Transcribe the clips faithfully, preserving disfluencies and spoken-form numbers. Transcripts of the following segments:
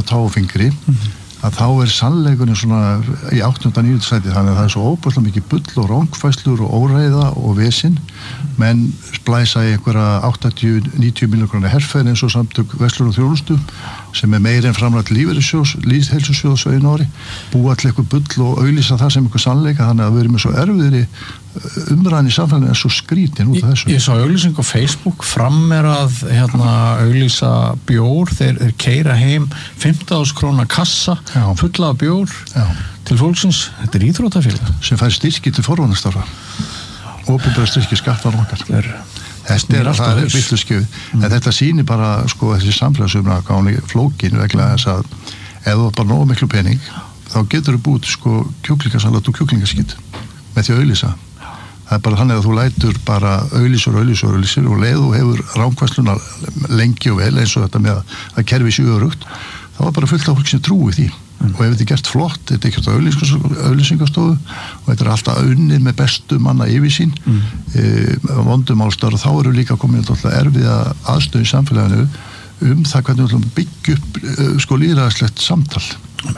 tá og fingri að þá er sannleikurinn svona í áttunda níunda sæti, þannig að það er svo óbúslega mikið bull og rangfærslur og óreiða og vesinn, menn splæsa í einhverja áttatíu til níutíu milljón króna herferð eins og samtök verslun og þjónustu sem er meira en framlag til lífeyrissjóðs, lýðheilsusjóðs og einóri, búa til eitthvað bull og auglýsa það sem eitthvað sannleika, þannig að við erum með svo erfiðri umræðan í samfélaginu er svo skrítin út af þessu. Ég, ég sá auglýsing á Facebook, Fram er að hérna, auglýsa bjór, þeir, þeir keyra heim fimmtán þúsund króna kassa, Já. fulla af bjór Já. til fólksins, þetta er íþróttafélag. Sem fær styrki til forvarnastarfa, opinbera styrki skattar okkar. Er, þetta er alltaf villu skjöf, mm. en þetta sýnir bara sko þessi samfélagsumræða gáni flókin vegna þess að ef þú bara nógu miklu pening, þá getur þú búið sko kjúklingasalat og kjúklingaskitt með því að auglýsa. Það er bara þannig að þú lætur bara auglýsur, auglýsur, auglýsur og leið og hefur ránkvæsluna lengi og vel eins og þetta með að kerfi séu örugt, þá er bara fullt af fólk sem trúi því mm. og ef þetta er gert flott, þetta er ekkert auglýsingastofu og þetta er alltaf unnið með bestu manna yfirsýn mm. e, vondum álstar og þá eru líka komin alltaf erfiða aðstöðu í samfélaginu um það hvernig við byggja upp sko lýðræðislegt samtal.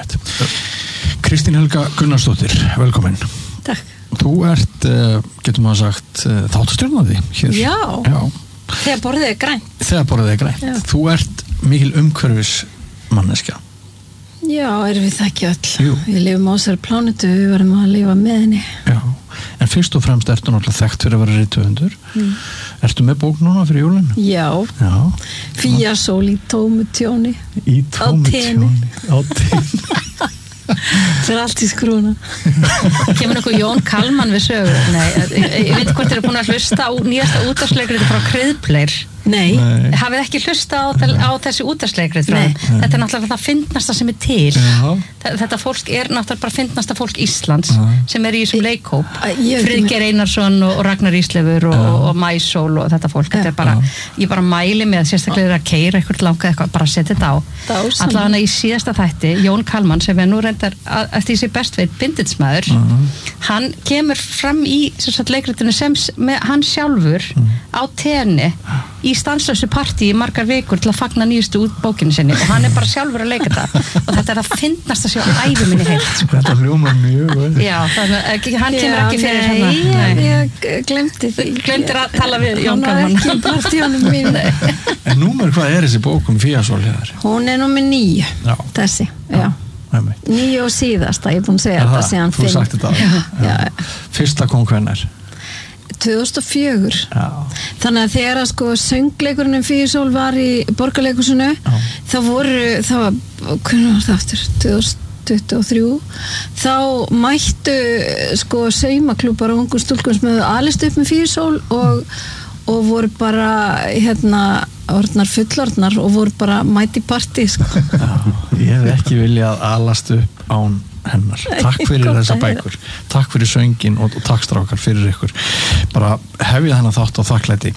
Kristín Helga Gunnarsdóttir, velkomin. Takk. Þú ert, getur maður sagt, þáttastjórnandi hér. Já, Já. Þegar borðið er grænt. Þegar borðið er grænt. Já. Þú ert mikil umhverfismanneskja. Já, erum við það ekki öll. Jú. Við lifum á þessari plánetu, við verðum að lifa með henni. Já, en fyrst og fremst ertu náttúrulega þekkt fyrir að vera rithöfundur. Mm. Ertu með bók núna fyrir jólinu? Já. Já. Fíasól í tómu tjóni. Í tómu tjóni. Á tenni. Það er allt í skrúna. Kemur nokkuð Jón Kalman við sögu? Nei, ég, ég veit hvort þið eru búin að hlusta á nýjasta útvarpsleikrið frá Kryðpleir. Nei. Nei. Hafið ekki hlusta á, á þessi útvarpsleikrið frá? Þetta er náttúrulega það fyndnasta sem er til. Já. Þetta fólk er náttúrulega bara fyndnasta fólk Íslands Já. sem er í þessum leikhóp. Ég- Friðgeir Einarsson og Ragnar Íslefur og, og Maísól og þetta fólk. Þetta er bara, ég bara mæli með sérstaklega að keyra eitthvað langað eitthvað, bara setja þetta á. Dásamlegt. Allavega í síðasta þætti, Jón Kalman sem er nú reyndar að- eftir því sem best veit bindindismæður, hann kemur fram í sem sagt, leikritinu sem s- með hann sjálfur á tenni í stanslausu partí í margar vikur til að fagna nýjustu út bókinu sinni og hann er bara sjálfur að leika þetta og þetta er það fyndnasta sem á ævi minni heilt sko. Þetta hljómar mjög vel. Já, þannig að hann kemur ekki fyrir Nei, hérna. ég, ég glemdi því. Glemdir að tala við Jón Hann var Kalman. ekki í partíunum mínu. En númer hvað er þessi bók um Fíasól hér? Hún er númer níu, Já. þessi, já. Einmitt. Níu og síðasta, ég er búin að segja Er þetta það? síðan Þú sagt þetta áður. Já, Fyrsta kom hvenær? tvö þúsund og fjögur. Já. Þannig að þegar að sko söngleikurinn um Fíasól var í Borgarleikhúsinu, þá voru, það var, hvernig var það aftur, tvö þúsund tuttugu og þrjú, þá mættu sko saumaklúbar og ungu stúlkur sem hefðu alist upp með Fíasól og, og voru bara hérna orðnar fullorðnar og voru bara mæti partí sko. Já, ég hef ekki viljað alast upp án hennar. Takk fyrir Gott þessa að heyra. bækur. Takk fyrir söngin og, og takk strákar fyrir ykkur. Bara hefja þennan þátt á þakklæti.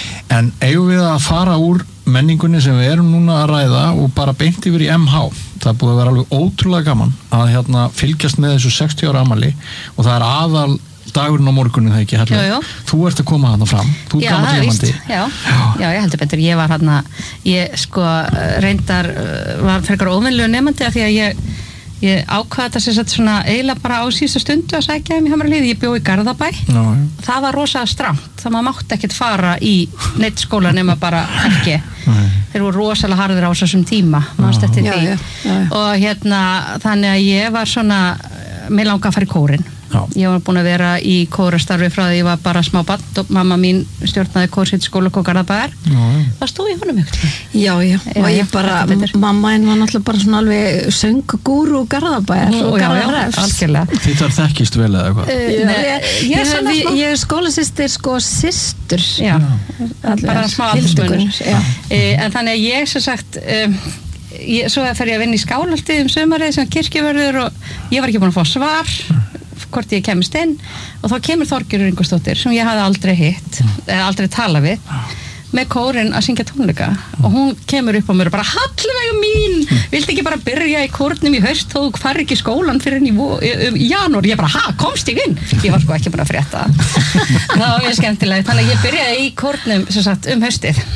En eigum við að fara úr menningunni sem við erum núna að ræða og bara beint yfir í M H. Það er búið að vera alveg ótrúlega gaman að hérna fylgjast með þessu sextíu ára afmæli og það er aðal dagurinn á morgunin það ekki herlega. Jú, jú. Þú ert að koma þarna fram. Þú Já, gamall það er víst, nemandi. já. Já. Já, ég heldur betur, ég var hérna, ég sko reyndar, var frekar óvenlega nefandi af því að ég, ég ákvaða þetta sem sagt svona eiginlega bara á síðustu stundu að sækja um í Hamralíði, ég bjó í Garðabæ, Já, já. það var rosa strangt, það maður mátti ekkert fara í neitt skóla nema bara ekki, Nei. þeir voru rosalega harðir á þessum tíma, mannst eftir Já, því, já, já, já. og hérna, þannig að ég var svona, mér langa að fara í kórinn. Já. Ég var búin að vera í kórastarfi frá því ég var bara smá barn og mamma mín stjórnaði kórsitt skóla og Garðabæjar. Já, já. Það stóð í honum ykkur. Já, já, Já, og já, ég bara, þetta betur. mamma einn var náttúrulega bara svona alveg söngagúru og Garðabæjar og Já, já, Garðarefs. Þið algjörlega. þar þekkist vel eða eitthvað? Uh, Nei, ég, ég ég, er svona ég, smá- ég er skólasystir sko systur. Já, bara smá aldursmunur. Hildigunn, já. E, en þannig að ég sem sagt, um, ég, svo fer ég að vinna í Skálholti um sumarið sem kirkjuverður og ég var ekki búin að fá svar hvort ég kemist inn og þá kemur Þorgerður Ingvarsdóttir sem ég hafði aldrei hitt, eða aldrei talað við með kórinn að syngja tónleika og hún kemur upp á mér og bara Hallveiga mín, viltu ekki bara byrja í kórnum í haust þó þú fari ekki í skólan fyrir í, vo- í, í janúar, ég bara, ha, komst ég inn? Ég var sko ekki búin að frétta það var mjög skemmtilegt, þannig að ég byrjaði í kórnum sem sagt um haustið Já.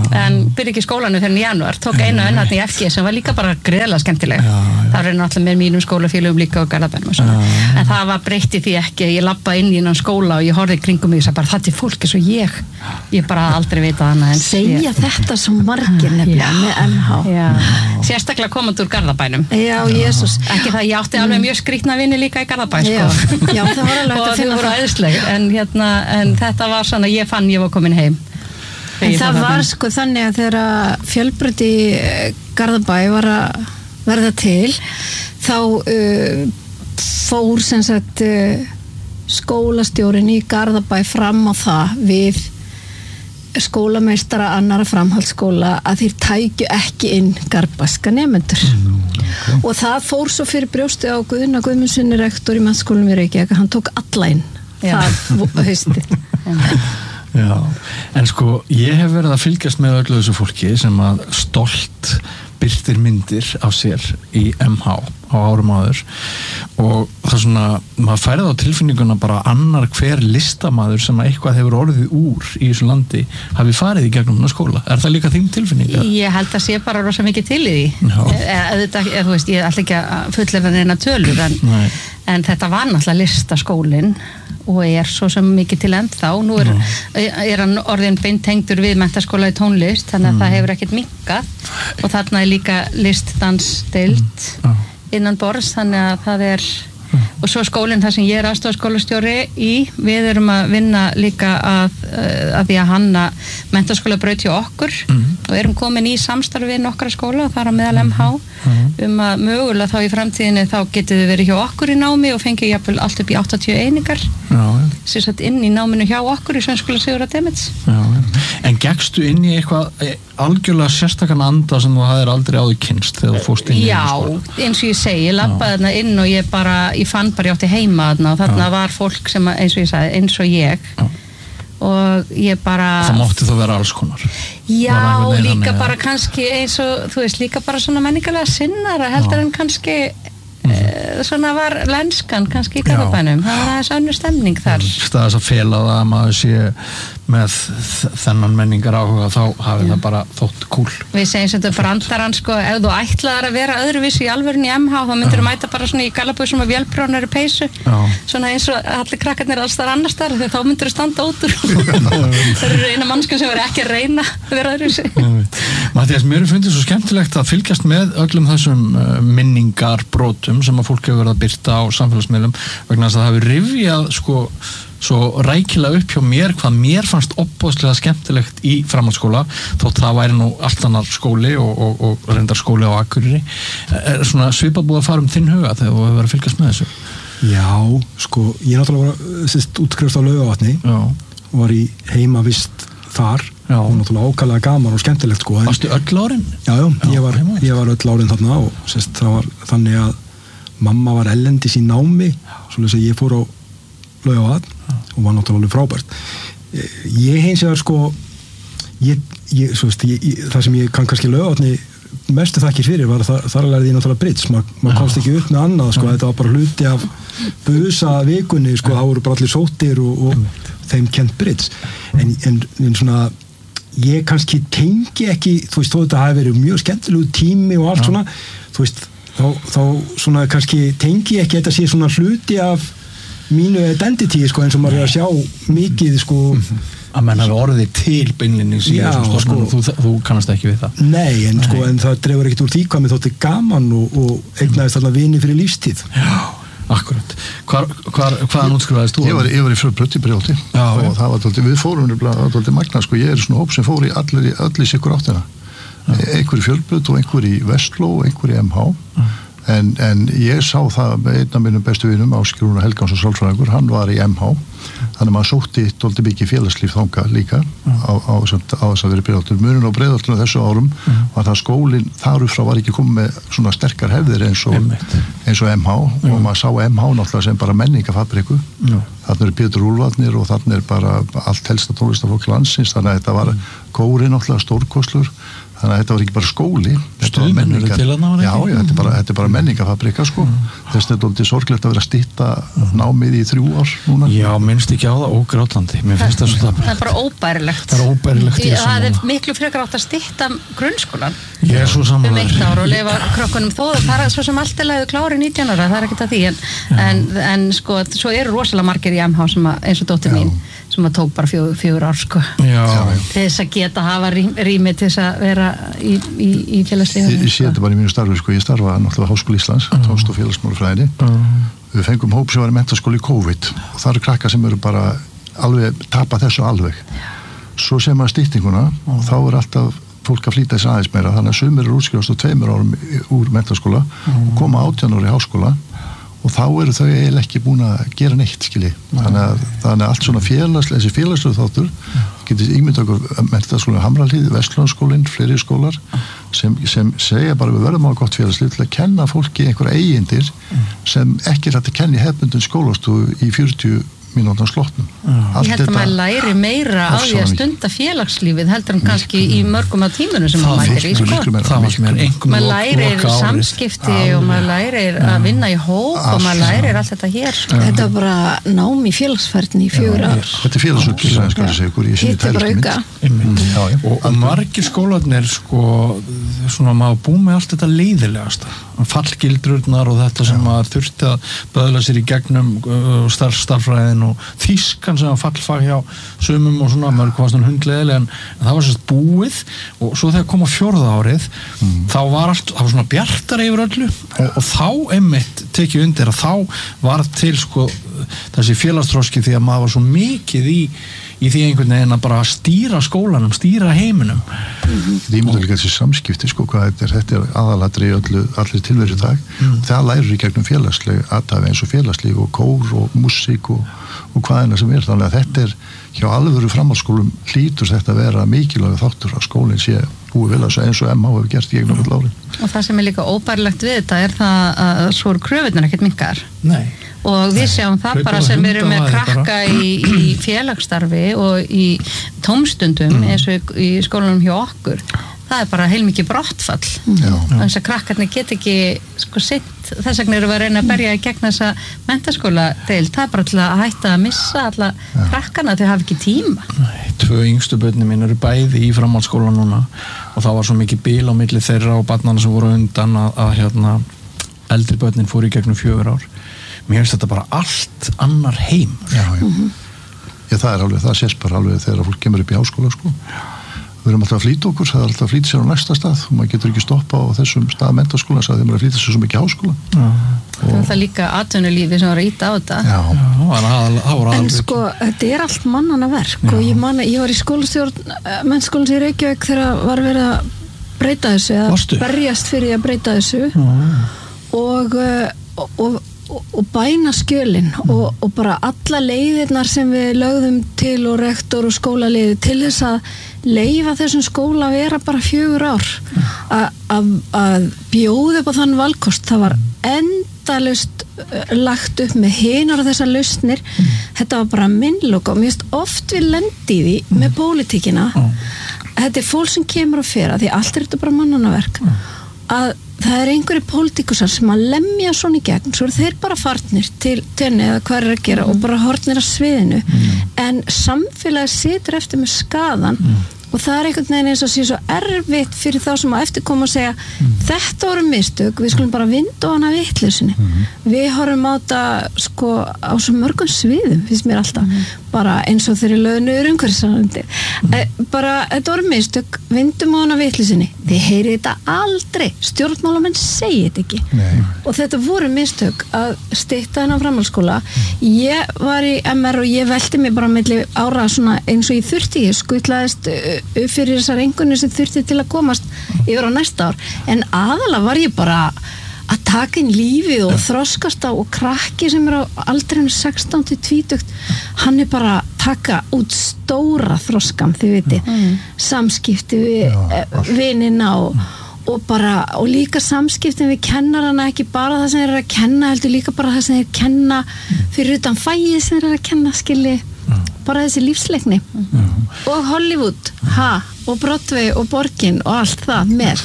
en byrja ekki skólanu fyrir í janúar, tók einu önn í F G sem var líka bara greiðlega skemmtileg. Það var náttúrulega með mínum skólafélögum líka og Garðabænum og svona. En það var breytti því ekki, ég labbaði inn í innan skóla og ég horfði kringum mig og sagði bara þetta er fólk eins og ég. Ég bara aldrei veit annað en segja ég. Þetta svo margir nefnilega með M H. Já. Sérstaklega komandi úr Garðabænum. Já, Jesús. Ekki það, ég átti alveg mjög skrýtna vini líka í Garðabæ, sko. Já, já, það var alveg hægt að finna það. Æðisleg, en, hérna, en þetta var svona, ég fann ég var komin heim. En það var sko þannig að þegar Fjölbraut í Garðabæ var að verða til, þá uh, fór sem sagt uh, skólastjórinn í Garðabæ fram á það við skólameistara annara framhaldsskóla að þeir tækju ekki inn garðbæska nemendur. Mm, okay. Og það fór svo fyrir brjósti á Guðna Guðmundsssyni rektor í Menntaskólanum í Reykjavík að hann tók alla inn. Já. Það haustið. Já, en sko ég hef verið að fylgjast með öllu þessu fólki sem að stolt birtir myndir af sér í M H á árum áður og það er svona, maður færið á tilfinninguna bara annar hver listamaður sem að eitthvað hefur orðið úr í þessu landi hafi farið í gegnum hana skóla. Er það líka þín tilfinninga? Ég held að sé bara rosa mikið til í því. Eða, þú veist, ég ætla ekki að fulllefa neina tölur en, en þetta var náttúrulega listaskólinn og er svo sem mikið til ennþá. Nú er, er hann orðin beintengdur við menntaskóla í tónlist, þannig að mm. það hefur ekkert minnkað og þarna er líka listdansdeild mm. innan borðs, þannig að það er og svo skólinn þar sem ég er aðstoðarskólastjóri í, við erum að vinna líka að, að því að hanna menntaskólabraut hjá okkur mm. og erum komin í samstarfi við nokkra skóla og þar á meðal M H mm. um að mögulega þá í framtíðinni þá getið þið verið hjá okkur í námi og fengið jafnvel allt upp í áttatíu einingar sem satt inn í náminu hjá okkur í Sönnskóla Sigurðar Demets. En gekkstu inn í eitthvað algjörlega sérstakann anda sem þú hafðir aldrei áður kynst þegar þú fórst inn í skóla? Já, eins og ég segi, ég labbaði þarna inn og ég bara ég fann bara ég átti heima þarna og þarna Já. Var fólk sem eins og ég sagði, eins og ég Já. Og ég bara það mátti þá vera alls konar Já, líka bara kannski eins og þú veist, líka bara svona menningarlega sinnara heldur Já. En kannski mm. uh, svona var lenskan kannski í Garðabænum, það var aðeins önnur stemning þar staðis að fela það að maður sé með þennan menningar áhuga þá hafi Já. Það bara þótt kúl Við segjum sem þetta brandarann sko ef þú ætlaðar að vera öðruvísi í alvörunni í M H þá myndir þú mæta bara svona í gallabuxum og vélprjónari peysu Já. Svona eins og allir krakkarnir alls þar annars þar þá myndir þú standa út úr það eru eina mannskjum sem verður ekki að reyna að vera öðruvísi Matthías, mér er fundið svo skemmtilegt að fylgjast með öllum þessum minningarbrotum sem að fólk hefur verið að birta á samfélagsmiðlum vegna þess að það hefur rifjað sko svo rækilega upp hjá mér hvað mér fannst opboðslega skemmtilegt í framhaldsskóla þótt það væri nú allt annar skóli og, og, og reyndar skóli á Akureyri er svona svipað búið að fara um þinn huga þegar þú hefur verið að fylgjast með þessu Já, sko, ég náttúrulega var sérst útskrifst á Laugavatni og var í heimavist þar já. Og náttúrulega ákvæmlega gaman og skemmtilegt sko Varstu öll árin? Já, já, já ég, var, ég var öll árin þarna og sérst það var þannig að mamma var ellendis í námi svolítið að ég fór á Laugavatn og var náttúrulega alveg frábært. Ég hins vegar sko ég, ég, svo veist, ég, ég, það sem ég kann kannski Laugavatni mestu þakkir fyrir var að þar lærði ég náttúrulega bridge, Ma, maður komst ekki upp með annað sko, þetta var bara hluti af busa vikunni, sko, það voru bara allir sóttir og, og þeim kent bridge en, en, en svona ég kannski tengi ekki, þú veist, þó þetta hafi verið mjög skemmtilegu tími og allt svona, þú veist, þá, þá svona kannski tengi ekki þetta sé svona hluti af mínu identity sko eins og maður er að sjá mikið sko að menn hafi orðið til beinlinni síðan sko, þú, þú kannast ekki við það Nei, en, sko, en það dreifur ekkert úr því hvað mér þótti gaman og, og eignaðist alltaf vini fyrir lífstíð Já, akkurat Hvar, hvar, hvaðan útskrifaðist þú? Ég var, ég var í Fjölbraut í Brjóti Já, og ja. Það var tólti, við fórum tólti magna sko, ég er svona hóp sem fór í allir í allir sikkur áttina einhver í Fjölbraut og einhver í Vestló og einhver í M H Já. En, en ég sá það með einn af mínum bestu vinum Ásgeir Rúnar Helgason sálfræðingur, hann var í M H þannig að maður sótti dálítið mikið félagslíf þanga líka mm. á, á, á þess að vera Breiðholtinu. Munurinn á Breiðholtinu þessu árum mm. var það skólinn þar upp frá var ekki komið með svona sterkar hefðir eins og, eins og M H mm. og maður sá M H náttúrulega sem bara menningafabriku mm. þarna eru Pétur Úlfarnir og þarna er bara allt helsta tónlistafólk landsins þannig að þetta var kóri náttúrulega stórkostlur þannig að þetta var ekki bara skóli Stuðmenn eru til að ná já, já, þetta er bara, þetta er bara menningafabrika sko. mm. þess að þetta er sorglegt að vera að stytta mm. námið í þrjú ár núna já, minnst ekki á það ógrátandi mér finnst það svolítið það er bara óbærilegt það er óbærilegt í það er miklu frekar átt að stytta grunnskólan ég er svo um samanlega eitt ár og lifa krökkunum þó það er svo sem allt er leiðu klári nítján ára það er ekkert að því en, en, en sko, svo eru rosalega margir í M H sem að, eins og dóttir mín sem að tók bara fjögur, fjögur ár sko já. til þess að geta hafa rými, rými til þess að vera í, í, í félagslífinu ég sé þetta bara í mínu starfi sko, ég starfa náttúrulega Háskóla Íslands mm. tónst- og félagsmálafræði mm. við fengum hóp sem var í menntaskóla í COVID og það eru krakkar sem eru bara alveg tapa þessu alveg svo sem að styttinguna mm. og þá er alltaf fólk að flýta þess aðeins meira þannig að sumir eru útskrifast á tveimur árum úr menntaskóla mm. og koma átján ára í háskóla og þá eru þau eiginlega ekki búin að gera neitt skilji, þannig að, þannig að allt svona félagslega, þessi félagslega þáttur getur ímynd okkur menntaskólinn Hamrahlíð, Vestlunarskólinn, fleiri skólar sem, sem segja bara við verðum á gott félagslið til að kenna fólki einhver eigindir sem ekki er hægt að kenna í hefbundin skólastofu í fjörutíu mínútan slottnum. Ég held að maður læri meira á því að stunda félagslífið heldur en kannski í mörgum af tímunum sem maður mætir í sko. Það var mér einhverjum maður lærir samskipti og maður lærir að vinna í hóp og maður lærir allt þetta hér sko. Þetta er bara nám í félagsferðin í fjögur ár. Þetta er félagsfærni skal ég segja ykkur. Hitt er bara auka. Og margir skólarnir sko svona maður búið með allt þetta leiðilegasta fallgildrurnar og þetta sem maður þurfti að böðla sér í gegnum starfstarfræðin og þýskan sem var fallfag hjá sumum og svona, maður komast um hundleðileg en það var sérst búið og svo þegar kom á fjórða árið mm. þá var allt, það var svona bjartar yfir öllu og, og þá einmitt tekið undir að þá var til sko þessi félagsþroski því að maður var svo mikið í í því einhvern veginn að bara stýra skólanum, stýra heiminum. Mm-hmm. Það ímynda líka þessi samskipti, sko, hvað þetta er, þetta er aðalatri í öllu, allir tilveru dag. Mm. Það lærir í gegnum félagsleg aðtæfi eins og félagslíf og kór og músík og, og hvaðina sem er. Þannig að þetta er hjá alvöru framhaldsskólum hlýtur þetta að vera mikilvæg þáttur að skólinn sé búið vel að þessu eins og M H hefur gert í gegnum öll árin. Og það sem er líka óbærilegt við þetta er það að svo eru kröfurnar ekkert minkar. Nei. Og við sjáum það bara sem eru með krakka í, í félagsstarfi og í tómstundum mm. eins og í skólanum hjá okkur það er bara heilmikið brottfall mm. þannig að krakkarnir get ekki sko sitt, þess vegna eru við að reyna að berja í gegn þessa menntaskóla deil, það er bara til að hætta að missa alla ja. Krakkana þau hafa ekki tíma. Nei, tvö yngstu börnin mín eru bæði í framhaldsskóla núna og það var svo mikið bil á milli þeirra og barnana sem voru undan að, að hérna eldri börnin fóru í gegnum fjögur ár. Mér finnst þetta bara allt annar heim. Já, já. Mm-hmm. Já, það er alveg, það sést bara alveg þegar fólk kemur upp í háskóla, sko. Við erum alltaf að flýta okkur, það er alltaf að flýta sér á næsta stað og maður getur ekki stoppa á þessum stað menntaskóla þegar maður er að flýta sér svo mikið háskóla. Já. Það er það líka atvinnulífi sem var að íta á þetta. Já. Já, en sko, þetta er allt mannana verk já. Og ég man, ég var í skólastjórn, mennskólans í Reykjavík þegar var verið að breyta þessu eða Vastu? berjast fyrir að breyta þessu og, og, og og bæna skjölin mm. og, og bara alla leiðirnar sem við lögðum til og rektor og skólaliði til þess að leyfa þessum skóla að vera bara fjögur ár mm. að bjóða upp á þann valkost, það var endalaust lagt upp með hinar og þessar lausnir mm. þetta var bara minnlokk og mér finnst oft við lendi í því mm. með pólitíkina mm. þetta er fólk sem kemur og fer að því allt er þetta bara mannanaverk mm. að það er einhverju pólitíkusar sem að lemja svona í gegn, svo er þeir bara farnir til tenni eða hvað er að gera mm. og bara horfnir að sviðinu, mm. en samfélagi situr eftir með skaðan mm. og það er einhvern veginn eins og sé svo erfitt fyrir þá sem á eftir koma að segja mm. þetta voru mistök, við skulum bara vinda hana vitleysunni, mm. við horfum á þetta sko á svo mörgum sviðum finnst mér alltaf, mm. bara eins og þeirri lögnuður umhverfisráðuneyti mm. e, bara þetta voru mistök, vindum hana vitleysunni, þið heyrið þetta aldrei, stjórnmálamenn segið þetta ekki Nei. Og þetta voru mistök að stytta hennar framhaldsskóla mm. ég var í M R og ég velti mig bara milli ára svona eins og ég þurfti, ég skutlaðist upp fyrir þessar engunni sem þurfti til að komast yfir á næsta ár en aðalega var ég bara að taka inn lífið og þroskast á og krakki sem er á aldrinu sextán til tvítugt hann er bara að taka út stóra þroskan þið viti, mm. samskipti við vinina og, og bara, og líka samskiptin við kennarana, ekki bara það sem þeir eru að kenna heldur líka bara það sem þeir kenna fyrir utan fæið sem þeir eru að kenna skilji bara þessi lífsleikni mm. og Hollywood ha, og Broadway og Borgin og allt það með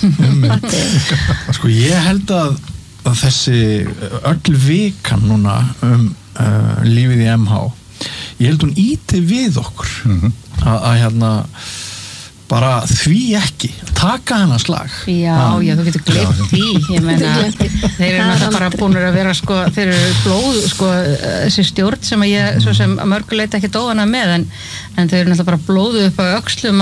sko ég held að, að þessi öll vikan núna um uh, lífið í M H ég held hún íti við okkur mm-hmm. að, að hérna bara því ekki taka hennar slag já, ah. já, þú getur glimt því ég meina, þeir eru náttúrulega bara búin að vera sko, þeir eru blóð sko, þessi stjórn sem að ég svo sem að mörguleit ekki dóana með en, en þeir eru náttúrulega bara blóðu upp á öxlum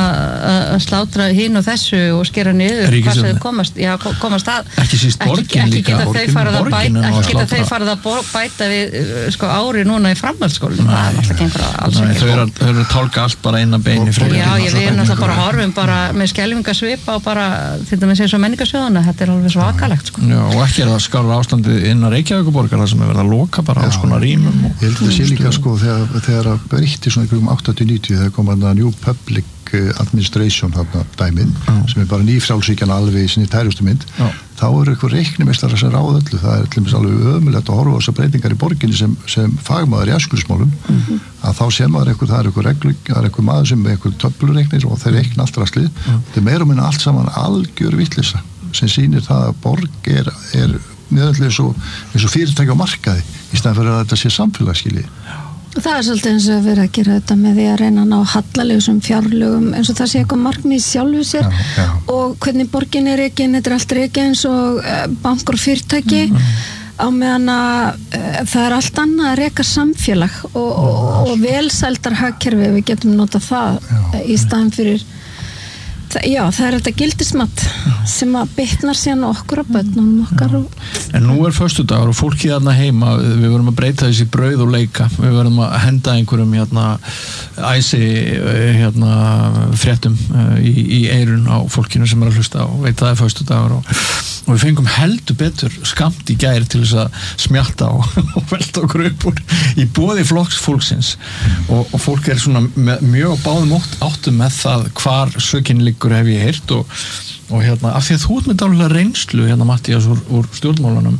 að slátra hinn og þessu og skera niður hvað sem þau komast, já, komast að ekki síst Borgin líka ekki geta þeir farið að bæta við sko ári núna í framhaldsskólum það er alltaf gengur alls ekki þau eru tálka allt bara eina beini já, ég við erum bara horfum bara með skelfingasvipa og bara til dæmis eins og menningarsjóðuna þetta er alveg svakalegt sko. Já, og ekki er það skára ástandið innan Reykjavíkurborgar þar sem er verið að loka bara á svona rýmum og ég held að það sé líka sko þegar, þegar að breytti svona ykkur um áttatíu níutíu þegar kom að New Public Administration þarna dæmið mm. sem er bara nýfrjálsíkjan alveg í sinni tærustu mynd Já. Þá eru ykkur reiknimeistara sem ráð öllu það er til dæmis alveg ömulegt að horfa á þessar breytingar í borginni sem, sem fagmaður í æskulýðsmálum mm-hmm. að þá sé maður ykkur, það er ykkur reglu það er ykkur maður sem er ykkur töflureiknir og þeir reikna allt rastlið mm. það er meira og minna allt saman algjör vitleysa sem sýnir það að borg er, er meðallega eins og, eins og fyrirtæki á markaði í staðan fyrir að þetta sé samfélagsskilji Það er svolítið eins og verið að gera þetta með því að reyna að ná hallalegum fjárlögum eins og það sé eitthvað markmið sjálfu sér já, já. Og hvernig borgin er ekki þetta er allt ekki eins og bankar og fyrirtæki mm. á meðan að uh, það er allt annað að reka samfélag og, og, og velsældar hagkerfi við getum notað það já, í staðan fyrir það, já það er þetta gildismat sem að bitnar síðan okkur á börnunum okkar og... En nú er föstudagur og fólkið þarna heima við verðum að breyta þessi brauð og leika við verðum að henda einhverjum hérna æsi hérna fréttum í, í eyrun á fólkinu sem er að hlusta og veit það er föstudagur og, og við fengum heldur betur skamt í gær til þess að smjatta og, og velta okkur upp úr í boði flokks fólksins og, og fólk er svona með, mjög báðum áttum með það hvar sökin liggur hef ég heyrt og og hérna, af því að þú ert með dálilega reynslu hérna Mattías úr, úr stjórnmálunum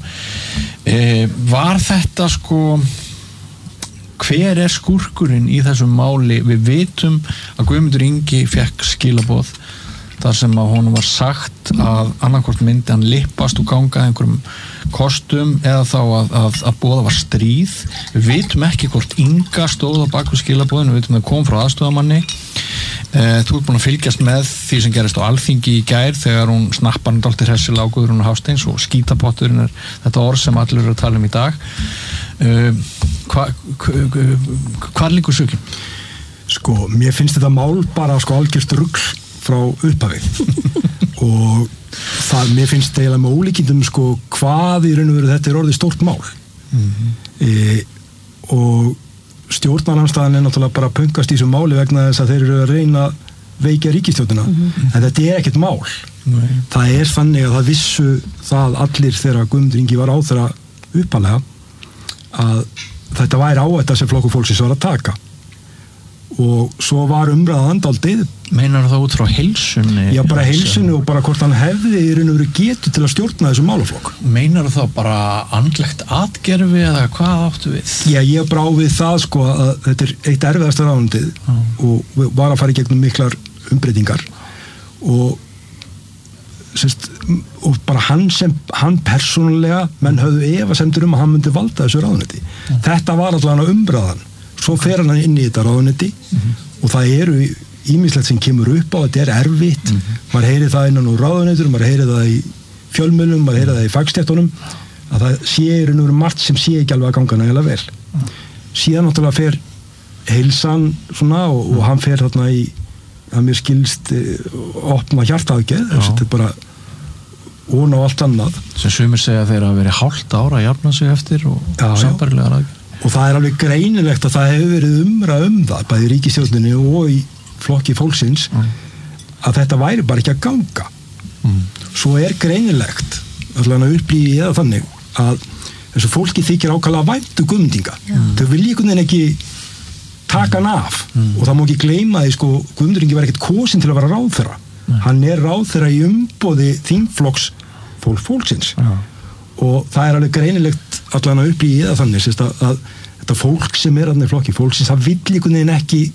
e, var þetta sko hver er skúrkurinn í þessum máli við vitum að Guðmundur Ingi fekk skilaboð þar sem að honum var sagt að annarkvort myndi hann lippast og ganga einhverjum kostum eða þá að, að, að boða var stríð við vitum ekki hvort Inga stóð á baku skilaboðinu, við vitum að það kom frá aðstoðamanni Þú ert búin að fylgjast með því sem gerist á Alþingi í gær þegar hún snappar dálítið hressilega á Guðrúnu Hafsteins og skítapotturinn er þetta orð sem allir eru að tala um í dag Hvað hva, hva liggur sökin? Sko, mér finnst þetta mál bara sko algjörst rugl frá upphafi og það, mér finnst eiginlega með ólíkindum sko hvað í raun og veru þetta er orðið stórt mál mm-hmm. e, og stjórnarandstaðan er náttúrulega bara að pöngast í þessu máli vegna þess að þeir eru að reyna veikja ríkisstjórnina mm-hmm. en þetta er ekkert mál Nei. Það er þannig að það vissu það allir þegar Guðmundur Ingi var á þeirra uppalega að þetta væri áhætta sem flokkur fólksins var að taka og svo var umræðan dálítið Meinar það út frá heilsunni? Já, bara heilsunni og bara hvort hann hefði í raun og veru getu til að stjórna þessu málaflokk. Meinar það bara andlegt atgerfi eða hvað áttu við? Já, ég brá við það sko að þetta er eitt erfiðasta ráðundið ah. og var að fara í gegnum miklar umbreytingar og sérst, og bara hann sem hann persónulega, menn höfðu efasemdir um að hann myndi valda þessu ráðuneyti. Ah. Þetta var allavega umræðan. Svo fer hann inn í þetta ráðuneyti mm-hmm. og það eru ýmislegt sem kemur upp á, þetta er erfitt mm-hmm. maður heyri það innan úr ráðuneytur maður heyri það í fjölmiðlum, maður heyri það í fagstéttunum að það sé í raun og veru margt sem sé ekki alveg að ganga nægilega vel mm. síðan náttúrulega fer heilsan svona og, og hann fer þarna í að mér skilst opna hjartaðgeð þetta er bara ón á allt annað sem sumir segja þeir að veri hálft ára að jafna sig eftir og sambarilegar aðgerð og það er alveg greinilegt að það hefur verið umræð um það bæði í ríkisstjórninni og í flokki fólksins mm. að þetta væri bara ekki að ganga mm. svo er greinilegt allavega upplýði eða þannig að þessu fólki þykir ákvæmlega væntu Guðmundinga mm. þau vilja einhvern veginn ekki taka hann af mm. og það má ekki gleyma því sko Guðmundur Ingi var ekkert kosinn til að vera ráðherra mm. hann er ráðherra í umboði þingflokks fólk fólksins mm. og það er alveg greinilegt allavega upplýði eða þannig sérst að, að þetta fólk sem er aðeins flokki fólksins það vill einhvern veginn ekki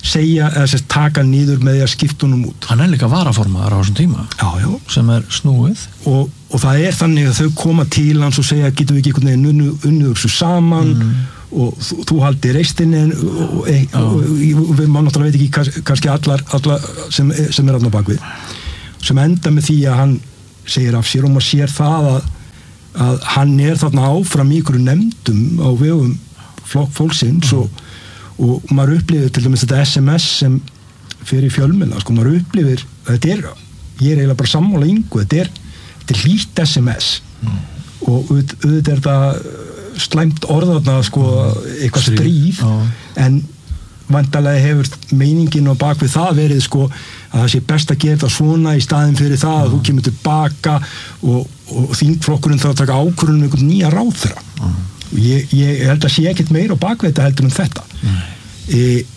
segja, eða sérst taka niður með því að skipta honum út. Hann er líka varaformaður á þessum tíma Já, já. sem er snúið og, og það er þannig að þau koma til hans og segja getum við ekki einhvern veginn unnu, unnu þessu saman mm. og þú, þú haldi reistinni og, og, og, og við maður náttúrulega veit ekki kans, kannski allar, allar sem, sem er alltaf bakvið sem enda með því að hann segir af sér og maður sér það að, að hann er þarna áfram í ykkur nefndum á vegum flokk fólksins mm. og og maður upplifir til dæmis þetta S M S sem fyrir fjölmiðla, sko, maður upplifir þetta er, ég er eiginlega bara sammála yngu, þetta er, þetta er hlýtt S M S mm. og auðvitað er þetta slæmt orðarna, sko, eitthvað stríð oh. en vantarlega hefur meiningin á bakvið það verið, sko, að það sé best að gera þetta svona í staðin fyrir það oh. að þú kemur tilbaka og, og þingflokkurinn þarf að taka ákvörðun um einhvern nýja ráðherra oh. Ég, ég held að sé ekkert meira á bakvið þetta heldur um þetta e,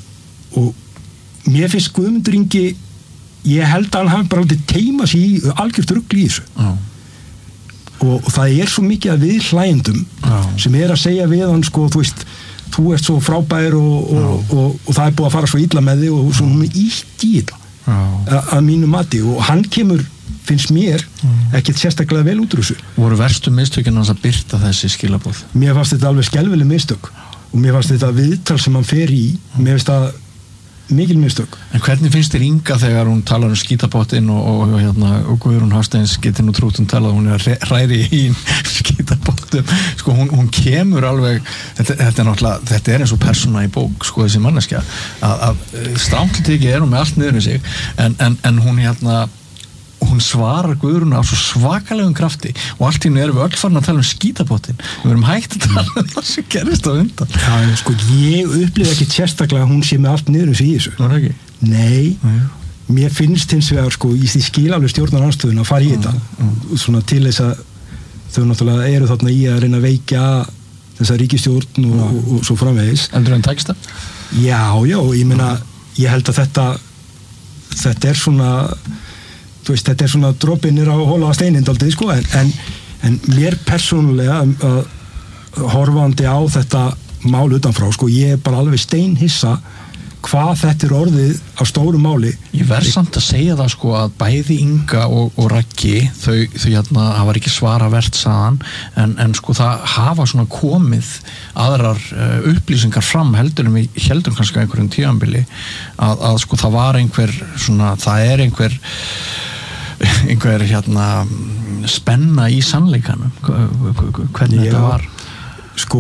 og mér finnst Guðmundur Ingi ég held að hann hafi bara aldrei teima sér í algjört rugl í þessu oh. og, og það er svo mikið að við hlæjendum oh. sem er að segja við hann sko, þú veist, þú ert svo frábær og, og, oh. og, og, og það er búið að fara svo illa með þig og svo hún er ítt í þetta oh. að, að mínu mati og hann kemur finnst mér ekkert sérstaklega vel út úr þessu. Voru verstu mistökin hans að birta þessi skilaboð? Mér fannst þetta alveg skelfileg mistök og mér fannst þetta viðtal sem hann fer í mér finnst það mikil mistök. En hvernig finnst þér Inga þegar hún talar um skítapottin og, og, og, hérna, og Guðrún Hafsteins getur nú trútt um talað hún er að hræri í skítapottum sko hún, hún kemur alveg þetta, þetta er náttúrulega, þetta er eins og persóna í bók sko þessi manneskja að, að stránglega tekið er hún með allt niður í sig en, en, en hún hérna hún svarar Guðrúnu á svo svakalegum krafti og allt í nú erum við öll farin að tala um skítapottin við erum hægt að tala um það sem gerist á undan Já, sko, ég upplifa ekki sérstaklega að hún sé með allt niður um sig í þessu Nú er ekki? Nei, Nei, mér finnst hins vegar sko, í því skilaflega stjórnarandstöðun að fara í þetta mm. svona til þess að þau náttúrulega eru þarna í að reyna að veikja þessa ríkisstjórn og, og, og svo framvegis Heldur en teksta? Já, já, ég meina ég held að þetta þetta er svona þú veist, þetta er svona dropinir á hóla að steinin daldið, sko, en, en, en mér persónulega að horfandi á þetta mál utanfrá, sko, ég er bara alveg steinhissa hvað þetta er orðið á stóru máli. Ég verð samt að segja það, sko, að bæði Inga og, og Raggi, þau, þau hérna hafa ekki svara vert saðan, en, en sko það hafa svona komið aðrar uh, upplýsingar fram heldur en við heldum kannski að einhverjum tíðanbili að, að sko það var einhver svona, það er einhver einhver hérna spenna í sannleikanum hvernig Já, þetta var sko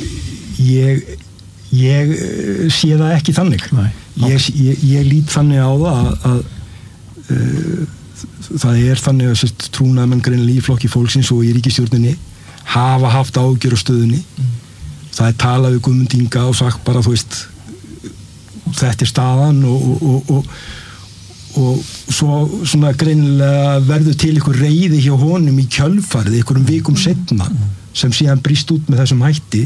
ég ég sé það ekki þannig Nei, okay. ég, ég, ég lít þannig á það að, að uh, það er þannig að sérst, trúnaðmenn greinilega í flokki fólksins og í ríkisstjórninni hafa haft ágjör á stöðunni mm. það er talað við Guðmund Inga og sagt bara þú veist þetta er staðan og, og, og, og og svo svona greinilega verður til ykkur reiði hjá honum í kjölfarið ykkurum vikum setna sem síðan brýst út með þessum hætti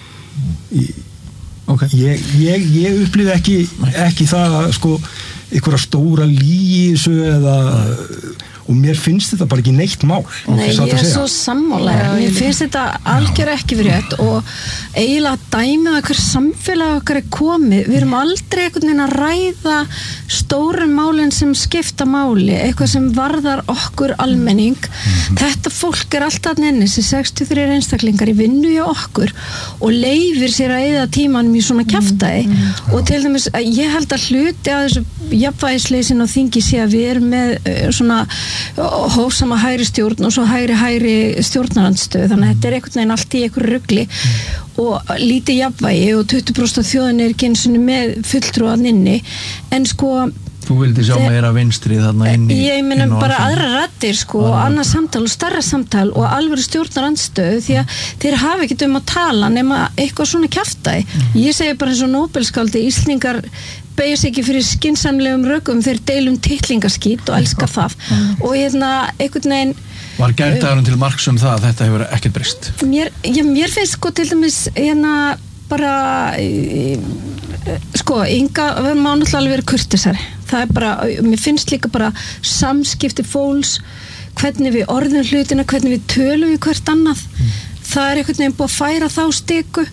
okay. ég, ég, ég upplifi ekki, ekki það sko ykkur að stóra lísu eða og mér finnst þetta bara ekki neitt mál Nei, ég er svo sammála mér finnst þetta algjör ekki fyrir rétt og eiginlega dæmið að hver samfélag okkar er komið við erum aldrei einhvern veginn að ræða stórum málin sem skipta máli eitthvað sem varðar okkur almenning mm-hmm. þetta fólk er alltaf nenni þessi sextíu og þrír einstaklingar í vinnu hjá okkur og leifir sér að eyða tímanum í svona kjaftaði mm-hmm. og til dæmis ég held að hluti að þessu jafnvægisleysin og þingi sé að við erum með uh, svona hófsama hægri stjórn og svo hægri hægri stjórnarandstöð þannig að þetta er einhvern veginn allt í einhverju rugli og lítið jafnvægi og tuttugu prósent af þjóðin er ekki eins og með fulltrúan inni en sko Þú vildi sjá meira vinstri þarna inn í Ég meina bara aðra raddir sko og annað samtal og starra samtal og alvöru stjórnarandstöð því að þeir hafa ekkert um að tala nema eitthvað svona kjaftaði mm. Ég segi bara eins og Nóbelskáldi Íslendingar beygja sig ekki fyrir skynsamlegum rökum þeir deilum titlingaskít og elska það mm. og hérna einhvern veginn Var gærdagurinn til marks um það að þetta hefur ekkert breyst? Mér, já, mér finnst sko til dæmis hérna bara sko, Inga má náttúrulega alveg vera kurteisari það er bara, mér finnst líka bara samskipti fólks hvernig við orðum hlutina, hvernig við tölum við hvert annað mm. það er einhvern veginn búið að færa þá stiku mm.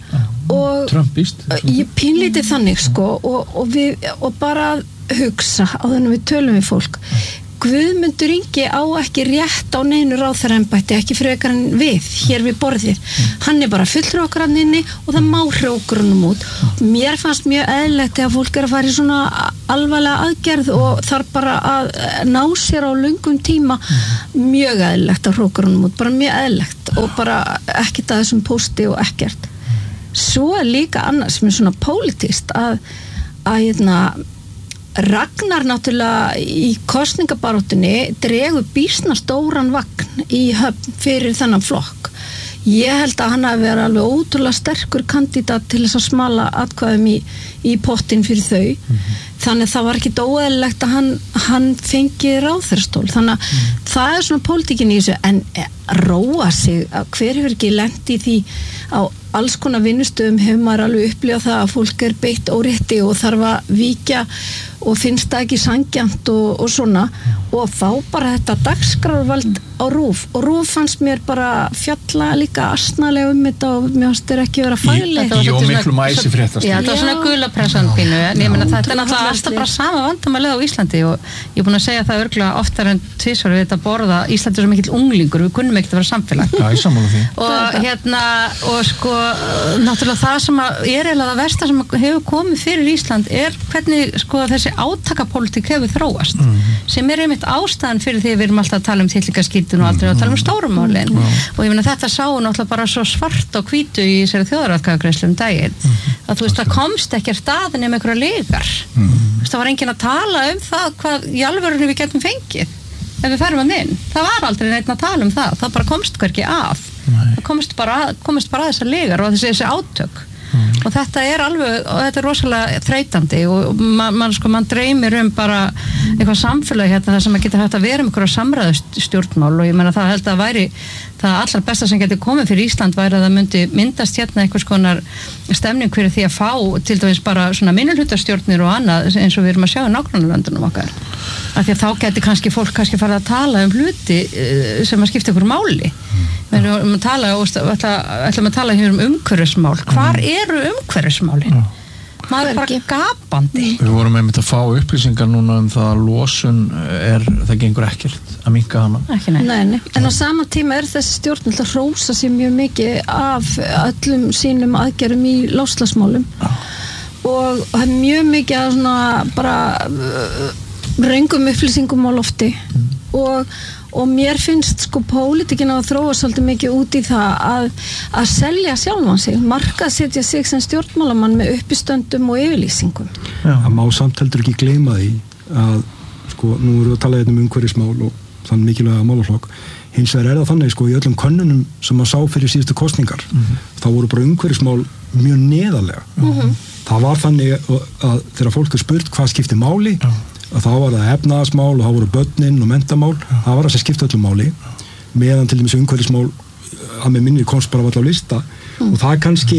og Trumpist ég pínlítið þannig sko og, og, við, og bara að hugsa á þannig við tölum við fólk Guðmundur Ingi á ekki rétt á neinu ráðherraembætti, ekki frekar en við hér við borðið, hann er bara fullur okkar hann inni og það má hrókur honum út. Mér fannst mjög eðlilegt að fólk er að fara í svona alvarlega aðgerð og þarf bara að ná sér á löngum tíma, mjög eðlilegt að hrókur honum út, bara mjög eðlilegt og bara ekkert að þessum pósti og ekkert. Svo er líka annars sem er svona pólitískt að að hérna Ragnar náttúrulega í kosningabaráttunni dregur býsna stóran vagn í höfn fyrir þennan flokk. Ég held að hann hafi verið alveg ótrúlega sterkur kandidat til þess að smala atkvæðum í, í pottin fyrir þau. Mm-hmm. Þannig að það var ekki óeðlilegt að hann, hann fengi ráðherrastól. Þannig að mm. það er svona pólitíkin í þessu en róa sig að hver hefur ekki lent í því á alls konar vinnustöðum hefur maður alveg upplifað það að fólk er beitt órétti og þarf að víkja og finnst það ekki sanngjarnt og, og svona og fá bara þetta dagskrárvald á RÚV og RÚV fannst mér bara fjalla líka asnalega um þetta og mér fannst þeir ekki vera fæli Jó, miklu mæsi fréttast Já, það var svona gulapressan pínu en ég meina þetta er náttúrulega alltaf bara sama vandamálið á Íslandi og ég er búin að segja það örgulega oftar en tvisvar við þetta borða Íslandi er svo mikill unglingur, við kunnum ekkert að vera samfélag Já, ég sammála því og hérna, og sko náttúrulega það sem að er eiginlega það versta sem hefur komið fyrir Ísland er hvernig sko þessi átakapólitík hefur þróast mm. sem er einmitt ástæðan fyrir því við erum alltaf að tala um tillingaskyldu og aldrei að tala um stórumálin mm. og ég meina þetta sáu náttúrulega bara svo svart og hvítu í þessari þjóðaratkvæðagreiðslu um daginn mm. að þú veist það komst ekki að staðin um einhverja legar mm. það var enginn að tala um það hvað í alvörunni við getum fengið ef við ferum að inn, það var aldrei neitt að tala um það það bara komst hverki af Nei. það komst bara, komst bara að þessar legar og þessi, þessi átök mm. og þetta er alveg, og þetta er rosalega þreytandi og man, man, sko, man dreymir um bara eitthvað samfélag hérna þar sem að geta hægt að vera um einhverja samræðustjórnmál og ég meina það held að væri það allra besta sem getur komið fyrir Ísland væri að það myndi myndast hérna einhvers konar stemning fyrir því að fá til dæmis bara svona minnihlutastjórnir og annað eins og við erum að sjá í nágrannalöndunum okkar af því að þá getur kannski fólk kannski farið að tala um hluti sem að skipta ykkur máli við erum að tala ætlum að tala hér um umhverfismál hvar eru umhverfismálin? maður er bara gapandi Við vorum einmitt að fá upplýsingar núna um það að losun er, það gengur ekkert að minnka hana Ekki, nei. Nei, nei. En á sama tíma er þessi stjórn að hrósa sér mjög mikið af öllum sínum aðgerðum í loftslagsmálum og það er mjög mikið að svona bara röngum upplýsingum á lofti mm. og og mér finnst sko pólitíkin að þróa svolítið mikið út í það að, að selja sjálfan sig, markaðsetja sig sem stjórnmálamann með uppistöndum og yfirlýsingum. Það má samt heldur ekki gleyma því að sko nú erum við að tala um umhverfismál og þann mikilvæga málaflokk hins vegar er það þannig sko í öllum könnunum sem maður sá fyrir síðustu kosningar mm-hmm. þá voru bara umhverfismál mjög neðarlega mm-hmm. það var þannig að, að þegar fólk er spurt hvað skiptir máli ja. að þá var það efnaðasmál og þá voru börnin og mentamál, ja. það var það sem skipta öllum máli meðan til dæmis umhverfismál að með minni komst bara valla á lista mm. og það kannski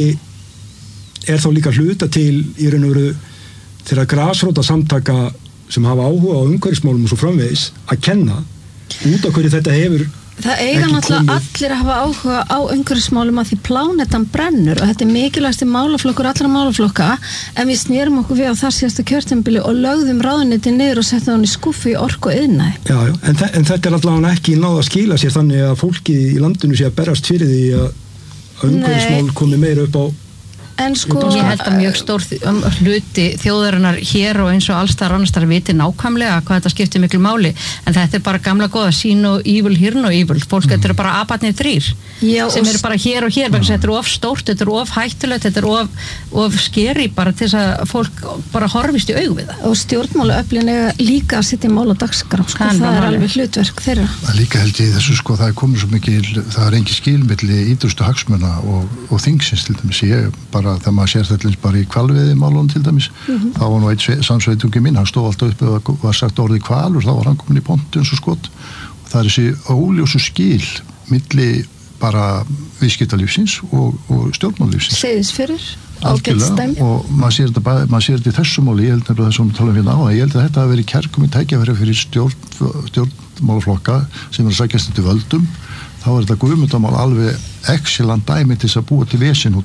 er þá líka hluta til í raun og veru þeirra grasróta samtaka sem hafa áhuga á umhverfismálum og svo framvegis að kenna út af hverju þetta hefur Það eiga náttúrulega allir að hafa áhuga á umhverfismálum að því plánetan brennur og þetta er mikilvægasti málaflokkur allra málaflokka en við snérum okkur við á það síðasta kjörtímabili og lögðum ráðuneytið niður og settum hann í skúffu í orku og iðnaði. Já, já, en, þe en þetta er allavega ekki náð að skila sér þannig að fólki í landinu sé að berast fyrir því að umhverfismál komi meira upp á En sko, ég held að mjög stór hluti þjóðarinnar hér og eins og allstar annarstar viti nákvæmlega hvað þetta skiptir miklu máli en þetta er bara gamla góða sín og evil, hirn og evil fólk, mm. þetta eru bara abatnir þrýr Já, sem eru bara hér og hér, þetta er of stórt þetta er of hættulegt, þetta er of, of skeri bara til þess að fólk bara horfist í aug við það og stjórnmálaöflin er líka að setja mál á dagskrá sko, það, það er alveg hlutverk þeirra Það líka held ég þessu sko, það er komið svo mikil það er engin skilmilli ídrustu hagsmuna og, og þingsins til dæmis ég bara þegar maður sér þetta bara í hvalveiði málun til dæmis, mm-hmm. þá var nú einn samsveitungi minn, hann stóð alltaf upp og var sagt orðið hvalur, þá var hann komin í pontu eins og skot og það er þessi óljósu skil milli bara viðskiptalífsins og, og stjórnmálífsins Segðis fyrir, algjörlega og maður sér þetta, maður sér þetta í þessu máli ég held nefnilega þessum að tala um hérna á ég held að þetta hafi verið kærkomin tækifæri fyrir stjórn, stjórnmálaflokka sem er að sækjast þetta völdum þá er þetta guðmundamál alveg excellent dæmi til þess að búa til vesinn út úr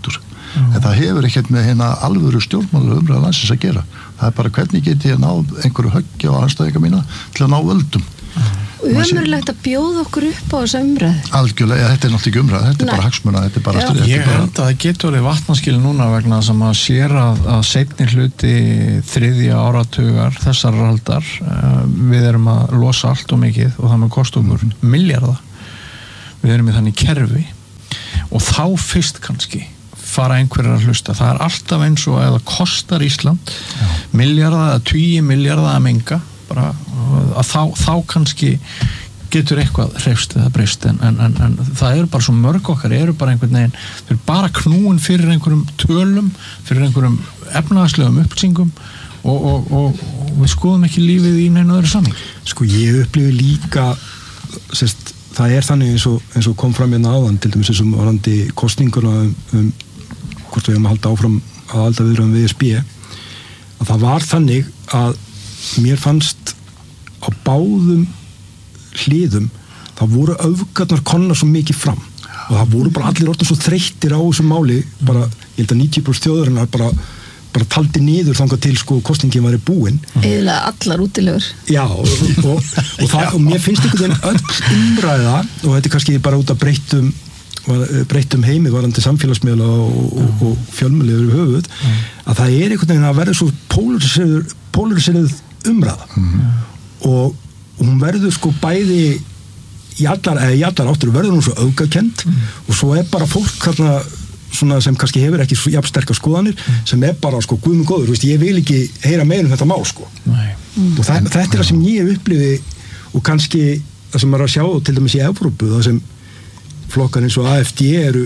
mm. en það hefur ekkert með hérna alvöru stjórnmála umræða landsins að gera. Það er bara hvernig get ég náð einhverju höggja á anstæðinga mína til að ná völdum. Umurlegt að bjóða okkur upp á þessu umræðu. Algjörlega, ja, þetta er náttúrulega ekki umræða, þetta er bara hagsmuna, þetta er bara styrja. Ég held að það getur alveg vatnaskil núna vegna sem að sér að, að seinni hluti þriðja áratugar þessar aldar, uh, við erum að losa allt og mikið og það með kost okkur mm. milljarða. Við erum í þannig kerfi og þá fyrst kannski fara einhverjar að hlusta. Það er alltaf eins og að það kostar Ísland Já. milljarða eða tugi milljarða að menga bara að þá, þá kannski getur eitthvað hreyfst eða breyst en, en, en, en það eru bara svo mörg okkar eru bara einhvern veginn, þau eru bara knúin fyrir einhverjum tölum, fyrir einhverjum efnahagslegum upplýsingum og, og, og, og við skoðum ekki lífið í neinu öðru saming. Sko ég upplifi líka sérst, það er þannig eins og, eins og kom fram hérna áðan til dæmis eins og varandi kosninguna um, um hvort við höfum að halda áfram að halda viðræðum við E S B að það var þannig að mér fannst á báðum hliðum það voru öfgarnar komnar svo mikið fram og það voru bara allir orðin svo þreyttir á þessu máli bara, ég held að níutíu prósent þjóðarinnar bara, bara taldi niður þangað til sko kosningin væri búin eiginlega allar útilegur já og, og, og, og, það, og mér finnst einhvern veginn öll umræða og þetta er kannski bara út af breyttum breyttum heimi varandi samfélagsmiðla og, og, og fjölmiðla yfir höfuð mm. að það er einhvern veginn að verða svo pólariserð pólariserð umræða mm. og, og hún verður sko bæði í allar, eða í allar áttur verður hún svo öfgakend mm. og svo er bara fólk þarna svona sem kannski hefur ekki svo jafn sterkar skoðanir mm. sem er bara sko guð minn góður, veist, ég vil ekki heyra meira um þetta mál sko mm. og það, þetta er það sem ég upplifi og kannski það sem maður er að sjá til dæmis í Evrópu það sem flokkar eins og A F D eru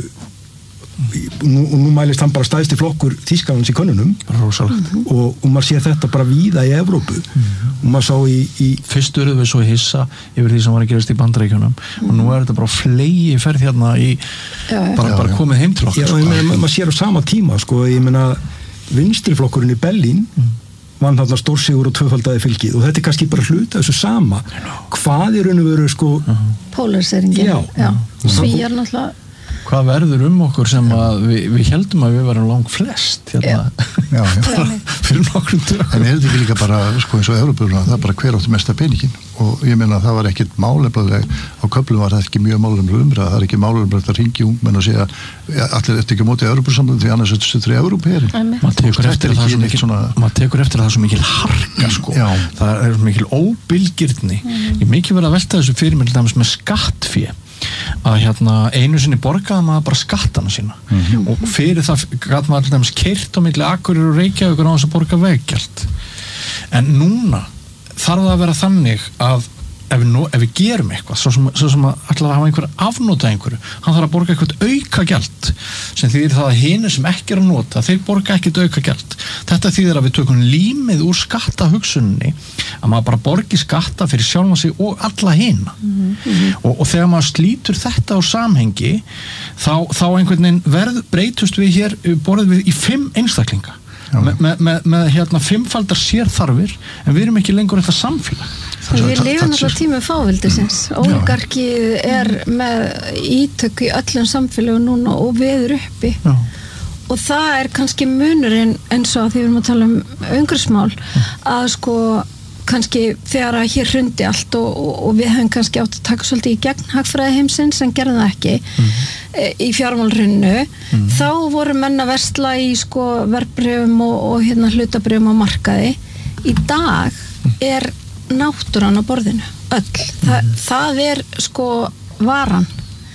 nú, og nú mælist hann bara stæðsti flokkur Þýskalands í könnunum mm-hmm. og, og maður sér þetta bara víða í Evrópu mm-hmm. og maður sá í, í fyrst eruð við svo hissa yfir því sem var að gerast í Bandaríkjunum mm-hmm. og nú er þetta bara flegi ferð hérna í já, bara, já, bara komið heim til okkur já, sko. ég meina, maður sér á sama tíma sko, ég meina vinstri flokkurinn í Berlín mm. vann þarna stórsigur og tvöfaldaði fylgið og þetta er kannski bara hluta þessu sama hvað er raun og veru sko uh-huh. polariseringen já, já. Svíjar náttúrulega hvað verður um okkur sem að við, við heldum að við varum lang flest hérna já, já. fyrir nokkrum dögum en er þetta ekki líka bara sko eins og Evrópuna það er bara hver átti mesta peningin og ég meina að það var ekkit málefnileg á köflum var það ekki mjög málefnileg umræða það er ekki málefnileg að ringi ungmenn og segja allir eftir ekki á móti Evrópusamlandi því annars þetta er Evrópherin maður tekur eftir það svo mikil svona... maður tekur eftir það svo mikil harka sko já. Það er mikil óbilgirni mm. ég mikið verið að velta þessu fyrir mér með skattfé að hérna einu sinni borgaði maður bara skattana sína mm-hmm. og fyrir það gat maður alltaf keyrt á milli Akureyrar og Reykjavíkur á þess að borga veggjald en núna þarf það að vera þannig að ef við, no, ef við gerum eitthvað svo sem, svo sem að alltaf hafa einhver afnota einhverju hann þarf að borga eitthvað auka gjald sem þýðir það að hinir sem ekki er að nota þeir borga ekkert auka gjald þetta þýðir að við tökum límið úr skattahugsunni að maður bara borgi skatta fyrir sjálfan sig og alla hina mm-hmm. og, og þegar maður slítur þetta á samhengi þá, þá einhvern veginn verð breytust við hér borðið við í fimm einstaklinga með, með, með, með hérna fimmfaldar sérþarfir en við erum ekki lengur þetta samfélag Við lifum alltaf tíma fávildisins óligarkið er með ítök í öllum samfélögum núna og veður uppi Já. Og það er kannski munurinn eins og að því við erum að tala um umhverfismál að sko kannski þegar að hér hrundi allt og, og, og við höfum kannski átt að taka svolítið í gegn hagfræði heimsins en gerðum það ekki mm. e, í fjármálhrunnu mm. þá voru menn að versla í sko verðbréfum og, og hérna hlutabrjöfum á markaði í dag er náttúran á borðinu öll, Þa, mm. það er sko varan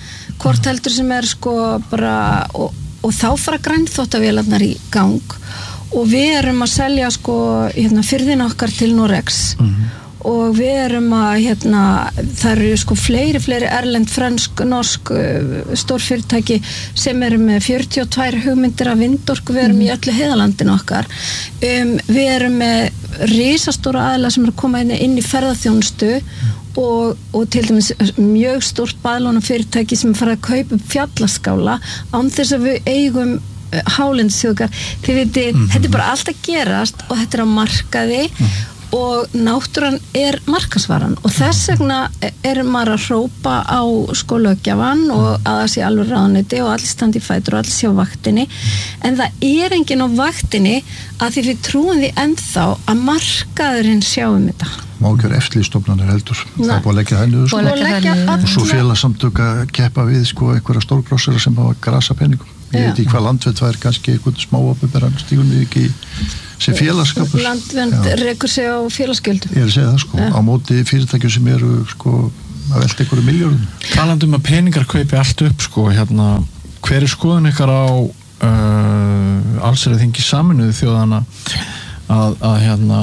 hvort heldur sem er sko bara og, og þá fara grænþvottavélarnar í gang og við erum að selja sko hérna firðin okkar til Norex mm. og við erum að hérna, það eru sko fleiri fleiri erlend, fransk, norsk stórfyrirtæki sem eru með fjörutíu og tvær hugmyndir af vindorku við erum mm. í öllu heiðalandinu okkar um, við erum með risastóra aðila sem er að koma inn, inn í ferðaþjónustu og, og til dæmis mjög stórt baðlóna fyrirtæki sem fara að kaupa upp fjallaskála án þess að við eigum hálendisþjóðgar þið veitir, mm-hmm. þetta er bara allt að gerast og þetta er á markaði mm-hmm. og náttúran er markasvaran og þess vegna er maður að hrópa á sko löggjafan og að það sé alveg ráðuneyti og allir standi í fætur og allir sé á vaktinni en það er enginn á vaktinni að því við trúum því ennþá að markaðurinn sjáum þetta. Má ekki vera eftirlitsstofnanir heldur. Það er búið að leggja henni sko. Og leggja og svo félagsamtök að keppa við sko einhverja stórgróssara sem hafa grasa peningum. Ég veit ekki hvað landverð það er kannski einhvern smáopinberan stígun við ekki sem félagskapur. Landvernd rekur sig á félagsgjöldum. Ég er að segja það sko, ja. Á móti fyrirtækjum sem eru sko að velta einhverju milljörðum. Talandi um að peningar kaupi allt upp sko, hérna, hver er skoðun ykkar á uh, allsherjarþingi Sameinuðu þjóðanna að, að hérna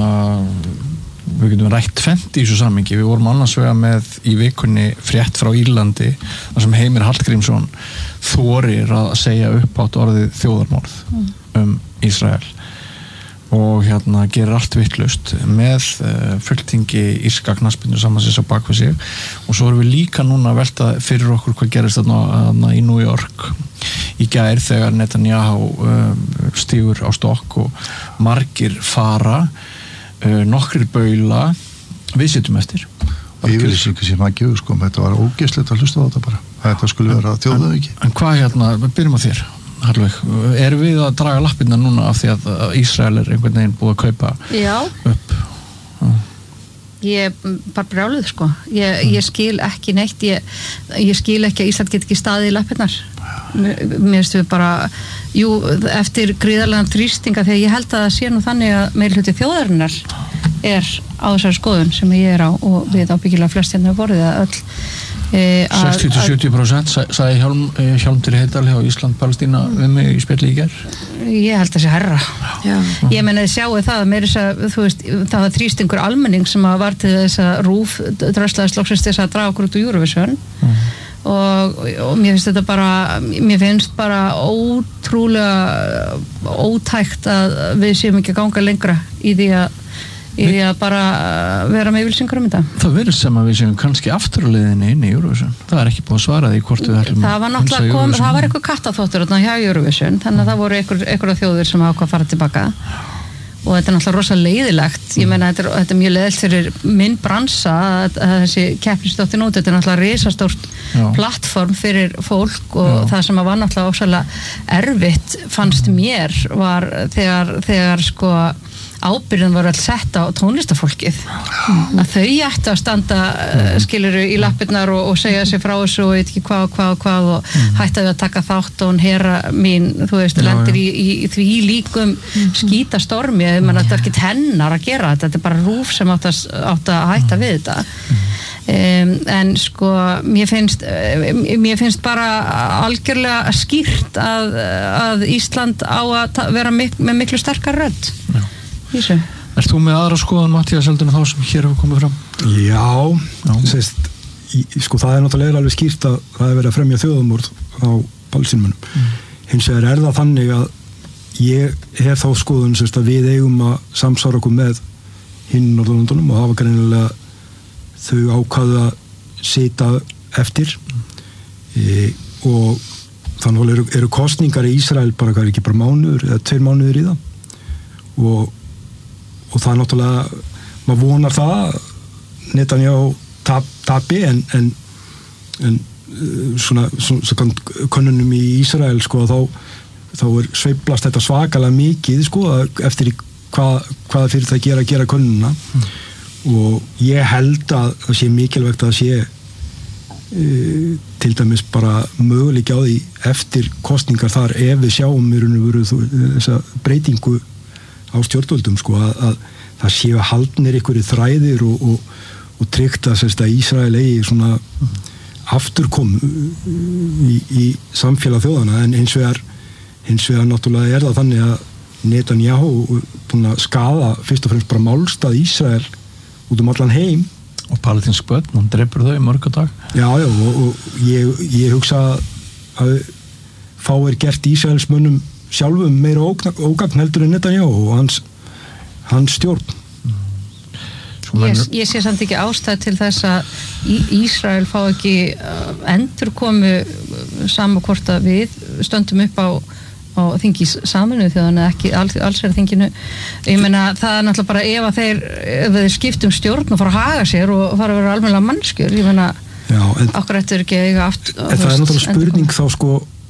við getum rætt tvennt í þessu samhengi. Við vorum annars vega með í vikunni frétt frá Írlandi þar sem Heimir Hallgrímsson þorir að segja uppátt orðið þjóðarmorð mm. um Ísrael og hérna gerir allt vitlaust með uh, fulltingi írska knattspyrnu samansins á bakvið sig og svo erum við líka núna að velta fyrir okkur hvað gerist þarna, þarna í New York í gær þegar Netanyahu um, stígur á stokk og margir fara uh, nokkrir baula við sittum eftir yfirlýsingu sem að gefa sko, þetta var ógeðslegt að hlusta á þetta bara þetta skulle vera þjóðauki. En, en hvað hérna, byrjum á þér Hallveig, erum við að draga lappirnar núna af því að Ísrael er einhvern veginn búið að kaupa Já. upp? Já. Ég er bara brjáluð sko ég, ég skil ekki neitt ég, ég skil ekki að Ísland get ekki staðið í lappirnar mér finnst við bara jú, eftir gríðarlegan þrýstinga þegar ég held að það sé nú þannig að meirihluti þjóðarinnar er á þessari skoðun sem ég er á og við ábyggilega flest hérna vorið að öll e, sextíu til sjötíu prósent sagði Hjálm, Hjálmtýri Heydal hjá Ísland Palestína við mig í spjalli í gær ég held að það sé herra Já. ég menna þið sjáu það meira þess að þú veist það var þrýstingur almenning sem að var til þess að rúf dröslaðist loksins þess að draga okkur út úr Eurovision mm. og, og mér finnst þetta bara mér finnst bara ótrúlega ótækt að við séum ekki að ganga lengra í því að í því að bara vera með yfirlýsingar um þetta. Það verður sem að við séum kannski afturleiðinni inn í Eurovision. Það er ekki búið að svara því hvort við ætlum það var náttúrulega kom, það var eitthvað kattaþóttur hjá Eurovision, þannig að það voru einhver, einhverja þjóðir sem ákvað að fara tilbaka og þetta er náttúrulega rosa leiðilegt ég meina þetta er, þetta er mjög leiðilegt fyrir minn bransa að, að þessi keppnisdóttir nót þetta er náttúrulega risastórt plattform fyrir fólk og Já. Það sem var náttúrulega ósæðlega erfitt fannst mér var þegar, þegar sko ábyrðin var alls sett á tónlistafólkið mm. að þau ættu að standa uh, skiluru í lappirnar og, og segja sig frá þessu og eitthvað hvað og hvað og hvað og mm. hætti að taka þátt og hún herra mín, þú veist, já, lendir í, í, í því líkum mm. skítastormi ég menn að þetta er ekki hennar að gera þetta þetta er bara rúf sem átt að, átt að hætta við þetta um, en sko mér finnst um, mér finnst bara algjörlega skýrt að, að Ísland á að vera mik- með miklu sterkar rödd Já Ísum. Erst þú með aðra skoðan Matthías heldur en þá sem hér hefur komið fram? Já, Já. Sest, í, sko það er náttúrulega alveg skýrt að það er verið að fremja þjóðumorð á palestínumönnum. Mm. Hins vegar er það þannig að ég hef þá skoðun sest, að við eigum að samsvara okkur með hinn Norðurlöndunum og hafa greinilega þau ákvaðu að sita eftir mm. e, og þannig eru, eru kosningar í Ísrael bara hvað er ekki bara mánuður eða tveir mánuður í það og og það er náttúrulega, maður vonar það Netanyahu tap, tapi en, en, en svona, svona, svona könnunum í Ísrael sko þá, þá er sveiflast þetta svakalega mikið sko eftir hvað, hvaða fyrir það gera að gera könnuna mm. og ég held að það sé mikilvægt að það sé e, til dæmis bara möguleiki á því eftir kosningar þar ef við sjáum í raun og veru þessa breytingu á stjórnvöldum sko að, að það séu haldnir einhverju þræðir og, og, og tryggt að, að Ísrael eigi svona afturkom í, í samfélag þjóðana en hins vegar, hins vegar náttúrulega er það þannig að Netanyahu búin að skaða fyrst og fremst bara málstað Ísrael út um allan heim og palestinsk börn, hann drepur þau í mörg dag Já, já, og, og ég, ég hugsa að fá er gert Ísraelsmönnum sjálfum meira ógagn heldur en Netanyahu og hans, hans stjórn. Ég, ég sé samt ekki ástæð til þess að Ísrael fá ekki endur komu saman hvort að við stöndum upp á og þingi Sameinuðu þjóðanna ekki alls, alls er þinginu ég meina það er náttúrulega bara ef að þeir, ef þeir skiptum stjórn og fara að haga sér og fara að vera almennilega mannskjur ég meina okkur eftir ekki að eiga aft, en það er náttúrulega spurning þá sko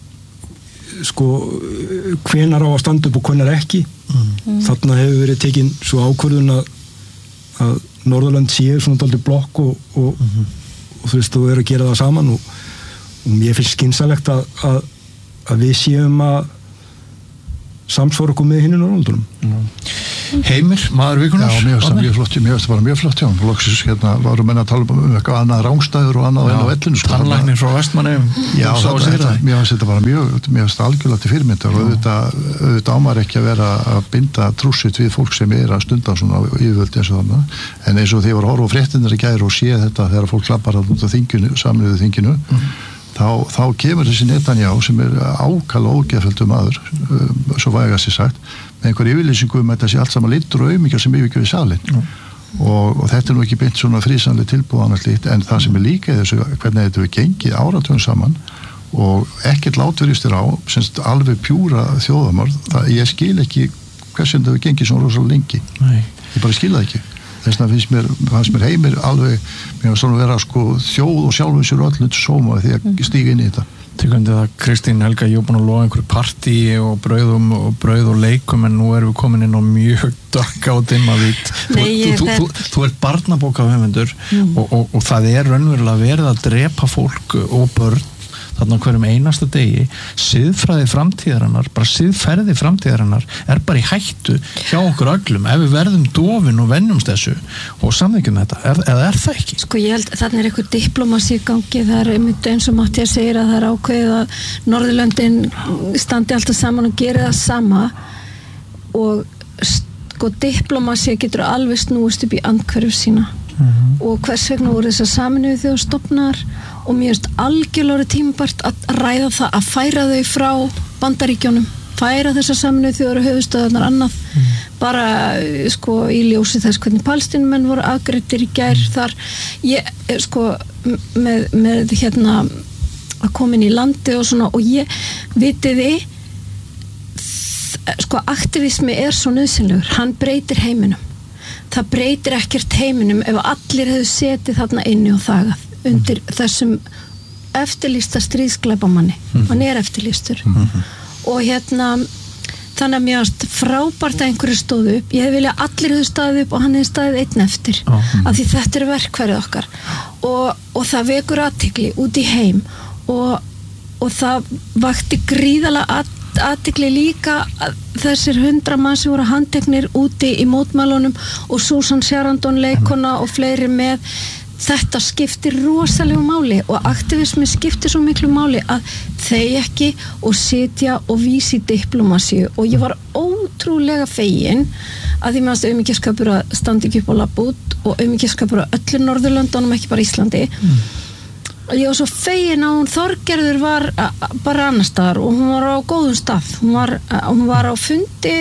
sko hvenar á að standa upp og hvenar ekki mm. þarna hefur verið tekin svo ákvörðun að, að Norðurland séu svona dálítið blokk og, og, mm-hmm. og þú veist þú er að gera það saman og, og mér finnst skynsalegt að, að, að við séum að samsvara okkur með hinn í Norðurlandunum mm. Heimir, maður vikunar Já, mér finnst það mjög flott, mér finnst það bara mjög flott já, loksis hérna varum menn að tala um eitthvað annað rángstæður og annað enn á ellinu sko, tannlæknir frá Vestmanni Já, þetta, þetta, mér finnst þetta bara mjög mér finnst það algjörlega til fyrirmyndar og auðvitað, auðvitað ámar ekki að vera að binda trússitt við fólk sem er að stunda svona yfirvöldi eins og þannig en eins og því var að horfa á fréttinnar í gær og sé þetta þegar fólk klappar að út á þinginu, Sameinuðu þinginu mm. Þá, þá kemur þessi Netanyahu sem er ákala ógeðfelldur maður um, svo væga sér sagt með einhver yfirlýsingu um þetta sé allt saman litur og auðmikjar sem yfirgjöf í salin mm. og, og þetta er nú ekki beint svona frísanlega tilbúðan alltaf en það sem er líka í þessu hvernig þetta við gengið áratugum saman og ekkert látverðistir á semst alveg pjúra þjóðamörð það, ég skil ekki hversin þetta við gengið svona rosalega lengi Nei. Ég bara skil það ekki þess vegna finnst mér, fannst mér Heimir alveg mér var svona að vera sko þjóð og sjálfum sér öllum til sóma því að stíga inn í þetta Tegundi það Kristín Helga, ég er búin að lofa einhverju partí og brauðum og brauð og leikum en nú erum við komin inn á mjög dökka og dimma vít þú, þú, þú, þú ert barnabókahöfundur mm. og, og, og það er raunverulega verið að drepa fólk og börn þarna hverjum einasta degi siðfræði framtíðarinnar, bara siðferði framtíðarinnar er bara í hættu hjá okkur öllum ef við verðum dofin og venjumst þessu og samþykjum þetta, er, eða er það ekki? Sko ég held, þarna er eitthvað diplomasi í gangi, það er einmitt eins og Matthías segir að það er ákveðið að Norðurlöndin standi alltaf saman og geri það sama og sko diplomasi getur alveg snúist upp í andhverfu sína mm-hmm. og hvers vegna voru þessar Sameinuðu þjóðir stofnar og mér finnst algjörlega tímabært að ræða það að færa þau frá Bandaríkjunum, færa þessar Sameinuðu þjóðir og höfuðstöðarnar annað mm. bara sko í ljósi þess hvernig Palestínumenn voru afgreiddir í gær mm. þar ég sko með, með hérna að koma inn í landi og svona og ég vitiði sko aktivismi er svo nauðsynlegur, hann breytir heiminum það breytir ekkert heiminum ef allir hefðu setið þarna inni og þagað undir þessum eftirlýsta stríðsglæpamanni mm. hann er eftirlýstur mm-hmm. og hérna þannig að mér varst frábært að einhverju stóðu upp ég hef viljað allir hefðu staðið upp og hann hefði staðið einn eftir oh. mm. af því þetta er verkfærið okkar og, og það vekur athygli út í heim og, og það vakti gríðalega að athygli líka þessir hundra mann sem voru handteknir úti í mótmælunum og Susan Sarandon leikona og fleiri með þetta skiptir rosalegu máli og aktivismi skiptir svo miklu máli að þeir ekki og sitja og vísi diplomasi og ég var ótrúlega fegin að því meðast auðmyggiskapur að standa ekki upp á labb út og auðmyggiskapur að öllu Norðurlöndunum ekki bara Íslandi mm. ég var svo fegin að hún Þorgerður var bara annar staðar og hún var á góðum stað hún var, hún var á fundi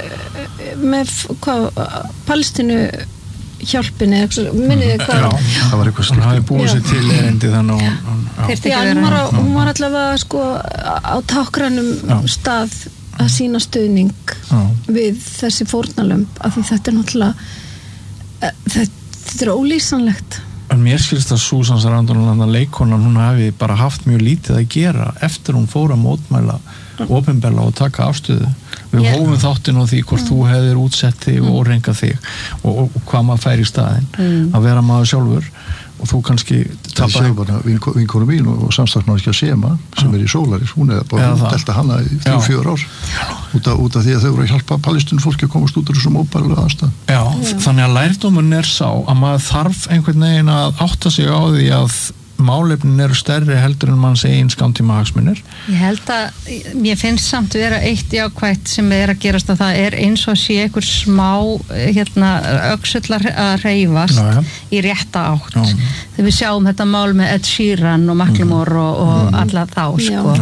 með hvað, Palestínu hjálpinni, minniði hvað já, það var eitthvað slíkt hann hafi búið sér til erendi þannig að hún, já, hún, var á, hún var allavega sko á tákranum stað að sína stuðning já. Við þessi fórnalömb af því þetta er náttúrulega þetta, þetta er ólýsanlegt en mér skilst að Susan Sarandon leikonan hún hafi bara haft mjög lítið að gera eftir hún fór að mótmæla opinberlega og taka afstöðu við yeah. hófum þáttinn á því hvort mm. þú hefðir útsett þig og óreingað þig og, og, og hvað maður fær í staðinn mm. að vera maður sjálfur og þú kannski tapar vinkonu mín og, og samstaknar ekki að Sema sem ja. Er í Solaris, hún er bara delta hana í þrjú fjögur ár út af, út af því að þau voru að hjálpa palestínu fólki að komast út úr þessum óbærilega aðstæð Já, Já, þannig að lærdómurinn er sá að maður þarf einhvern veginn að átta sig á því að málefnin eru stærri heldur en manns eigin skammtíma hagsmunir. Ég held að mér finnst samt vera eitt jákvætt sem er að gerast að það er eins og að sé einhver smá hérna, öxullar að hreyfast já, já. Í rétta átt. Já. Þegar við sjáum þetta mál með Ed Sheeran og Macklemore mm. og, og mm. alla þá sko. Já.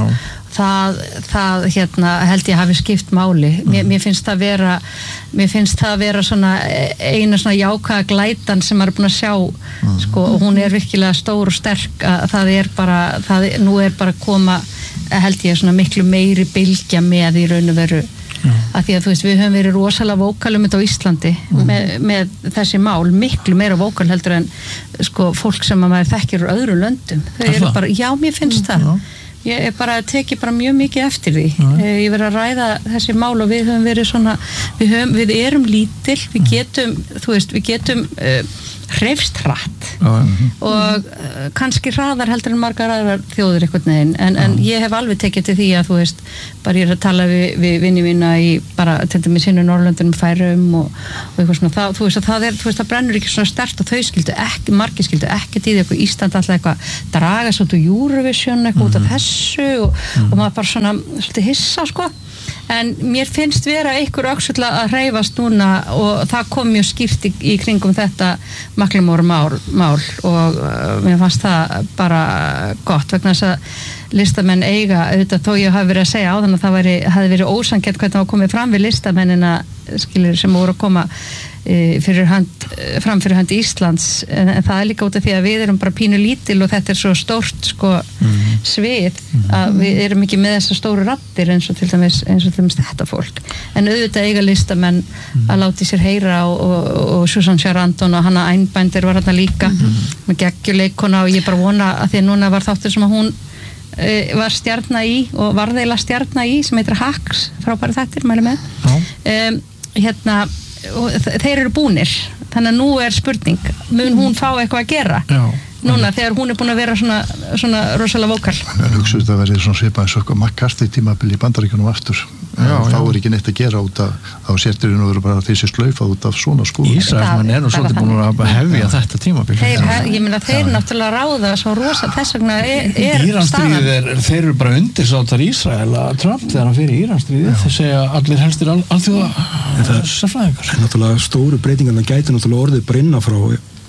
það, það hérna, held ég hafi skipt máli. Mér, mér finnst það vera mér finnst það vera svona eina svona jákvæða glætan sem maður er búin að sjá mm. sko, og hún er virkilega stór og sterk að það er bara, það, nú er bara að koma held ég svona miklu meiri bylgja með í raun og veru mm. að því að þú veist, við höfum verið rosalega vókalum á Íslandi mm. með, með þessi mál, miklu meira vókal heldur en sko, fólk sem að maður þekkir úr öðrum löndum, þau eru bara, já, mér finnst mm. það ég er bara að teki bara mjög mikið eftir því mm. ég verið að ræða þessi mál og við höfum verið svona við, höfum, við erum lítil, við getum þú veist, við getum uh, hreyfst hratt mm. og uh, kannski hraðar heldur en margar aðrar þjóðir einhvern veginn, en, en ég hef alveg tekið til því að þú veist, bara ég er að tala við, við vinni mína í bara til dæmis inn í Norrlöndunum, Færeyjum og, og eitthvað svona, það, þú veist að það er þú veist, það brennur ekki svona sterkt og þau skildu ekki margir skildu ekkert í því, eitthvað Ísland alltaf eitthvað draga svo út úr Eurovision eitthvað mm. út af þessu og, mm. og maður bara svona svolítið hissa sko, en mér finnst vera einhver öxull að hreyfast núna og það kom mjög skýrt í, í kringum þetta Macklemore mál, mál og uh, mér fannst það bara gott vegna þess að listamenn eiga auðvitað þó ég hafi verið að segja á þannig að það væri, hafi verið ósanngjarnt hvernig það var komið fram við listamennina skilir sem voru að koma fyrir hönd, fram fyrir hönd Íslands en, en það er líka út af því að við erum bara pínu lítil og þetta er svo stórt sko, mm. svið að við erum ekki með þessar stóru raddir eins og til dæmis, eins og til dæmis þetta fólk en auðvitað eiga listamenn mm. að láti sér heyra og, og, og Susan Sarandon og Hannah Einbinder var þarna líka mm. með geggjuleikona og ég bara vona að því að núna var þáttur sem að hún uh, var stjarna í og var þeila stjarna í sem heitir Hacks, frábæri þættir, mæli með um, hérna og þeir eru búnir þannig að nú er spurning mun hún fá eitthvað að gera Já. Núna þegar hún er búin að vera svona, svona rosalega vókal en hugsaðu þetta að verið svona svipað eins og McCarthy tímabili í Bandaríkjunum aftur þá er ekki neitt að gera út af á sérturinn og verður bara þessi slaufað út af svona skoðum Ísraelsmenn er nú svolítið búin að hefja þetta tímabili þeir, ég meina þeir Já. Náttúrulega ráða svo rosa þess vegna er, er Íransstríðið er, þeir eru bara undirsáttar Ísrael að Trump þegar hann fyrir Íransstríðið þeir segja allir helstir al, alþjóða sérfræðingar náttúrulega stóru breytingarna gæti náttúrulega orðið brinna frá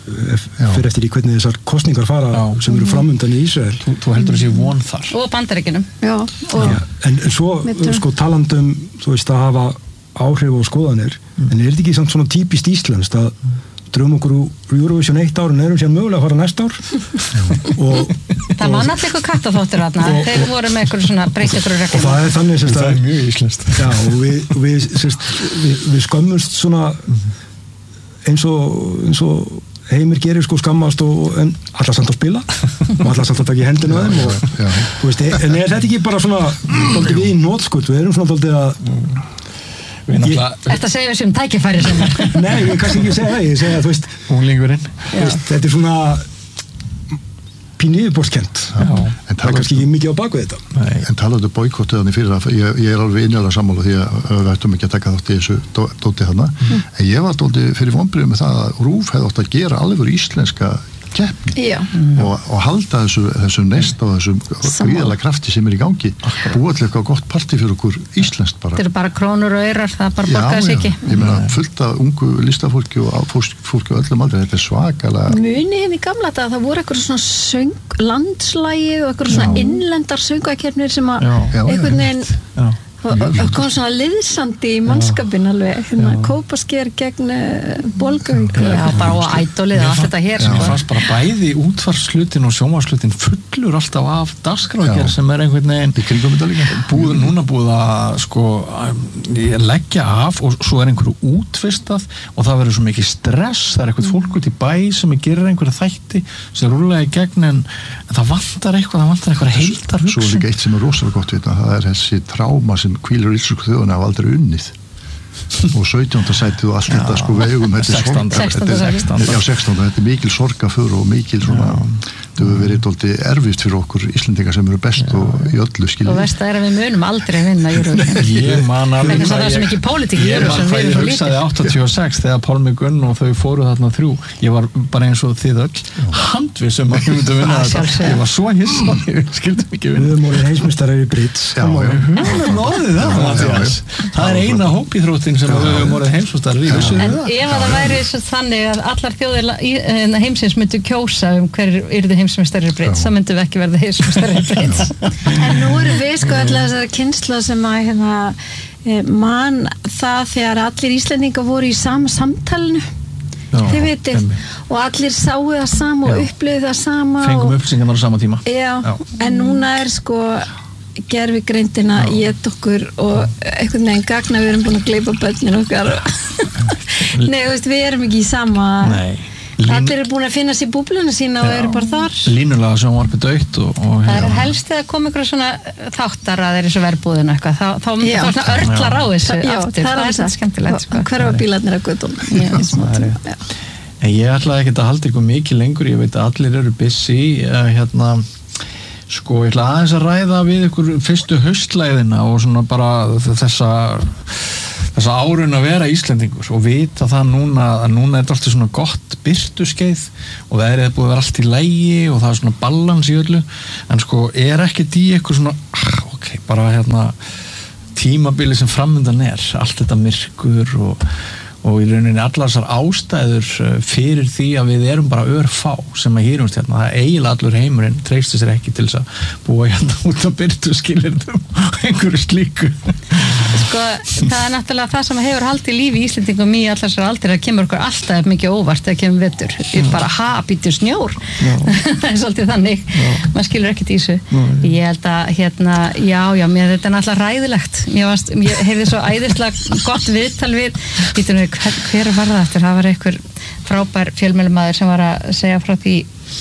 fyrir eftir í hvernig þessar kostningar fara Já. Sem eru framundan í Ísrael þú, þú heldur að sé von þar og Bandaríkjunum Já, og Já, en svo sko, talandum þú veist að hafa áhrif og skoðanir mm. en er þetta ekki samt svona típist íslenskt að dröfum okkur úr Eurovision eitt ár og erum síðan mögulega að fara næsta ár og, það var náttúrulega eitthvað kattaþóttir þarna þeir voru með eitthvað svona breytt eitthvað reglum og það er þannig það er mjög íslenskt Já, og við, við, sérst, við, við skömmumst svona eins og, eins og Heimir gerir sko skammast og en allar samt að spila og allar samt að taka í hendinu á þeim og Já. Þú veist, en er þetta ekki bara svona dálítið við í nótskut, við erum svona dálítið að Þetta segja við sem tækifæri sem Nei, ég kannski ekki segja það, ég segja að þú veist Unglingurinn Þetta er svona píniðuborskent en það er kannski ekki mikið á baku þetta Nei. En talaðu boykottiðan í fyrir að ég, ég er alveg innjálega sammála því að við ættum ekki að taka þátt í þessu dóti þarna mm. en ég var dóti fyrir vonbrigðum með það að RÚV hefði átt að gera alveg íslenska keppni mm. og, og halda þessu, þessu nest og þessu gríðalega krafti sem er í gangi búa til eitthvað gott partí fyrir okkur íslenskt bara. Þetta eru bara krónur og eyrar, það bara borgaði sig ekki. Ég meina fullt af ungu listafólki og fólki á öllum aldrei, þetta er svakalega. Munið hefði gamla þetta að það voru eitthvað svona söng, landslægi og eitthvað svona innlendar söngakernir sem að einhvern veginn og kom svona liðsandi í mannskapin alveg, hérna, Kópasker gegn Bolgavík Já, bara á ædolið og allt þetta hér Ég fannst bara bæði útvarpslutin og sjónvarpslutin fullur alltaf af dagskráðgerð sem er einhvern veginn í kringum þetta líka búið núna búið að sko leggja af og svo er einhverju útvistað og það verður svo mikið stress, það er eitthvað fólk út í bæ sem gerir einhverja þætti sem rúlega í gegn en það vantar eitthvað, það vantar eitthvað heildar hugsun Svo er líka eitt sem er rosalega gott við það er þessi tráma sem hvílur íslensku þjóðuna hafa aldrei unnið og sautjánda sætið og allt Já, þetta sko vegum þetta er sextánda Já, sextánda þetta er mikil sorgaför og mikil svona þetta hefur verið dálítið erfitt fyrir okkur Íslendingar sem eru best Já. Og í öllu skilji og verst að er að við munum aldrei vinna ég man alveg það er svo mikið pólitík ég man hvað ég hugsaði áttatíu og sex þegar Pálmi Gunn og þau fóru þarna þrjú ég var bara eins og þið öll handviss um að við myndum vinna þetta ég var svo hissa ég skildum ekki vinna við erum orðin heimsmeistarar í Brits það er eina hópíþróttin sem við höfum orðið heimsmeistarar í, vissu En þið það? ef að það væri svo þannig að allar þjóðir la- í- eh, heimsins myndu kjósa um hver yrðu heimsmeistarar í brids, þá myndum við ekki verða heimsmeistarar í brids. En nú erum við sko allar þessar kynsla sem að hérna, eh, man það þegar allir Íslendingar voru í sama samtalinu, Já, þið vitið, einmitt. og allir sáu það sama og Já. upplifðu það sama Fengum og, upplýsingarnar á sama tíma. já, Já. en núna er sko gervigreindina éta okkur og einhvern veginn gagna við erum búin að gleypa börnin okkar Nei, þú veist, við erum ekki í sama Nei. allir eru búin að finna sér búbluna sína og eru bara þar Línulega sjónvarpið dautt og, og Það er hérna- helst eða koma ykkur svona þáttar að þeir eru svo verbúðinu eitthvað, þá, þá, Já. þá svona örlar á þessu Já, aftur, það er alveg svona satt. skemmtilegt sko. Hver var bílarnir að göttum það er rétt. En ég ætlaði ekki að halda ykkur mikið lengur, ég veit að allir eru busy, uh, hérna, sko, ég ætla aðeins að ræða við ykkur fyrstu haustlæðina og svona bara þessa, þessa árun að vera Íslendingur og vita það núna að núna er þetta alltaf svona gott birtuskeið og veðrið er búið að vera allt í lægi og það er svona balans í öllu, en sko, er ekkert í ykkur svona, ah, ok, bara hérna, tímabili sem framöndan er, allt þetta myrkur og og í rauninni allar þessar ástæður fyrir því að við erum bara örfá sem að hýrumst hérna, það er eiginlega allur heimurinn treystir sér ekki til þess að búa hérna út að byrtu skilirðum og einhverju slíku Sko, það er náttúrulega það sem hefur haldið lífi í Íslendingum í allar þessar aldir að kemur okkur alltaf mikið óvart þegar kemur vetur, við bara ha, býtur snjór það er svolítið þannig maður skilur ekkert í þessu ég held að hérna, já, já, mér þetta er náttúrulega ræðilegt mér, varst, ég heyrði svo æðislega gott viðtal við býtur nú hver, hver var það eftir, það var einhver frábær fjölmiðlamaður sem var að segja frá því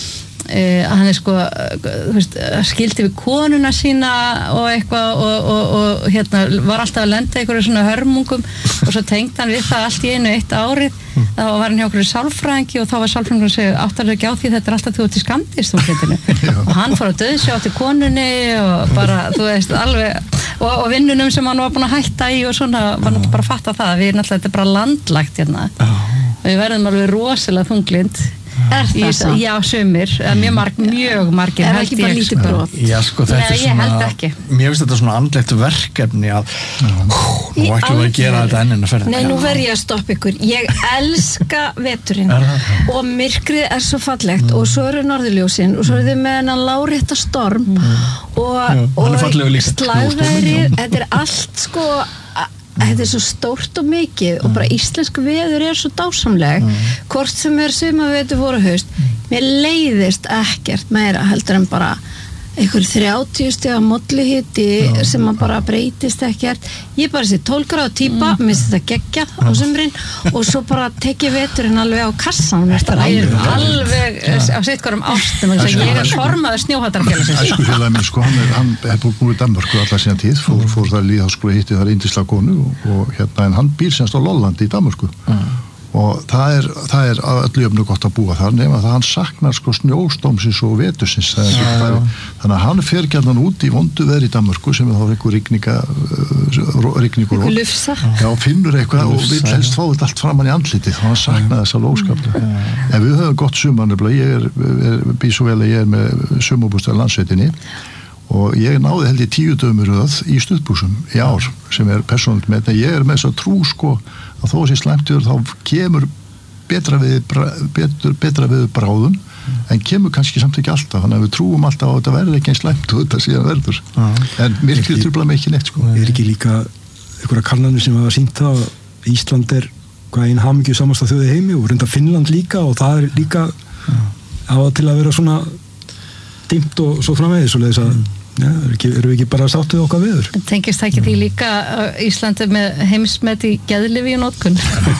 uh, að hann er sko uh, veist, skildi við konuna sína og eitthvað og, og, og hérna var alltaf að lenda einhverju svona hörmungum og svo tengdi hann við það allt í einu eitt árið þá var hann hjá okkur sálfræðingi og þá var sálfræðingur að segja áttar ekki á því þetta er alltaf þú til skandist og hann fór að döðsjá til konunni og bara, þú veist, alveg og, og vinnunum sem hann var búin að hætta í og svona var náttúrulega bara að fatta það við erum náttúrulega, þetta er bara landlægt hérna og við verðum alveg rosalega þunglind Er það Í, svo? Já, sumir, mjög, marg, mjög margir Er það held ekki bara ég, lítið sko. brot? Já, sko, þetta Nei, er ég held svona ekki. mér finnst þetta svona andlegt verkefni að hú, nú Í ætlum við að alvöru? gera þetta enn en að ferða Nei, nú verð ég að stoppa ykkur. Ég elska veturinn Er það? og myrkrið er svo fallegt og svo eru norðurljósin og svo eru þið með hennan lárétta storm og, Já, hann er fallegur og líka. slagverið, þetta er allt sko a- þetta er svo stórt og mikið og bara íslensk veður er svo dásamleg hvort sem er sumarvetur voru haust mér leiðist ekkert meira heldur en bara einhver þrjátíu stiga molluhiti sem að bara breytist ekkert ég er bara þessi tólf gráða típa mm. minnst þetta geggjað á sumrin og svo bara tek ég veturinn alveg á kassan Það er alveg á sitt hverjum ástum ég er formaður snjóhattarfélagsins Æskufélagi minn, sko, hann er, hann er búin í Danmörku allar sína tíð, fór, fór það líðháskóla hitti þar indisla konu og, og hérna, en hann býr semst á Lollandi í Danmörku og það er, það er að öllu jöfnu gott að búa þar nema það hann saknar sko snjóstómsins og vetursins það er, það er, þannig að hann fer gjarnan út í vondu veðri í Danmörku sem er þá einhver rigninga uh, rigningur Einhver lufsa. Já, finnur eitthvað og Lufsa, vil helst fá þetta allt framan í andlitið þá hann saknar þessa lóskaplu en við höfum gott sumar nefnilega ég er, er býð svo vel að ég er með sumarbústað landsveitinni og ég náði held ég tíu dömur í stuðbúsum í ár sem er persónult með þetta ég er með þess að trú sko að þó að sé slæmtur þá kemur betra við, betur, betra við bráðum en kemur kannski samt ekki alltaf þannig að við trúum alltaf að þetta verður ekki eins slæmt og þetta síðan verður en myrkrið trufla mig ekki neitt sko Er ekki líka einhverja kannanir sem hafa sýnt það að Ísland er hvað einn hamingju samasta þjóð í heimi og reynda Finnland líka og það er líka hafa til að vera svona dimmt og svo framvegis og leiðis að ja, erum ekki, er við ekki bara sáttuð okkar viður Tengist það ekki því líka að Íslandi með heimsmet í geðlyfi í notkun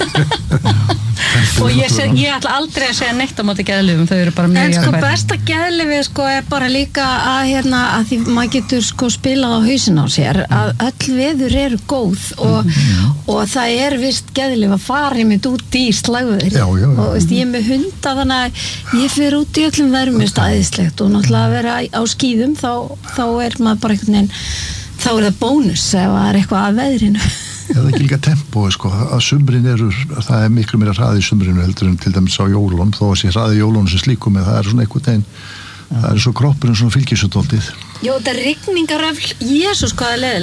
og ég, seg, ég ætla aldrei að segja neitt á móti geðlyfum, þau eru bara mjög En sko jákvæð. besta geðlifið sko er bara líka að hérna að því maður getur sko spilað á hausin á sér að öll veður eru góð og, og það er vist geðlif að fara einmitt út í slagveður Já, já, já. og veist, ég er með hunda þannig að ég fyrir út í öllum veðrum mér staðislegt og náttúrulega að vera á skíðum þá, þá er maður bara einhvern veginn þá er það bónus ef það er eitthvað að veðrinu eða ekki líka tempói sko að sumrin eru, það er miklu meira hraði í sumrinu heldur en til dæmis á jólun þó að sé hraði í jólunum sem slíkum en það er svona einhvern veginn það er svo kroppurinn svona fylgisudóldið Jó, þetta rigningaröfl, Jésús hvað er leðilegt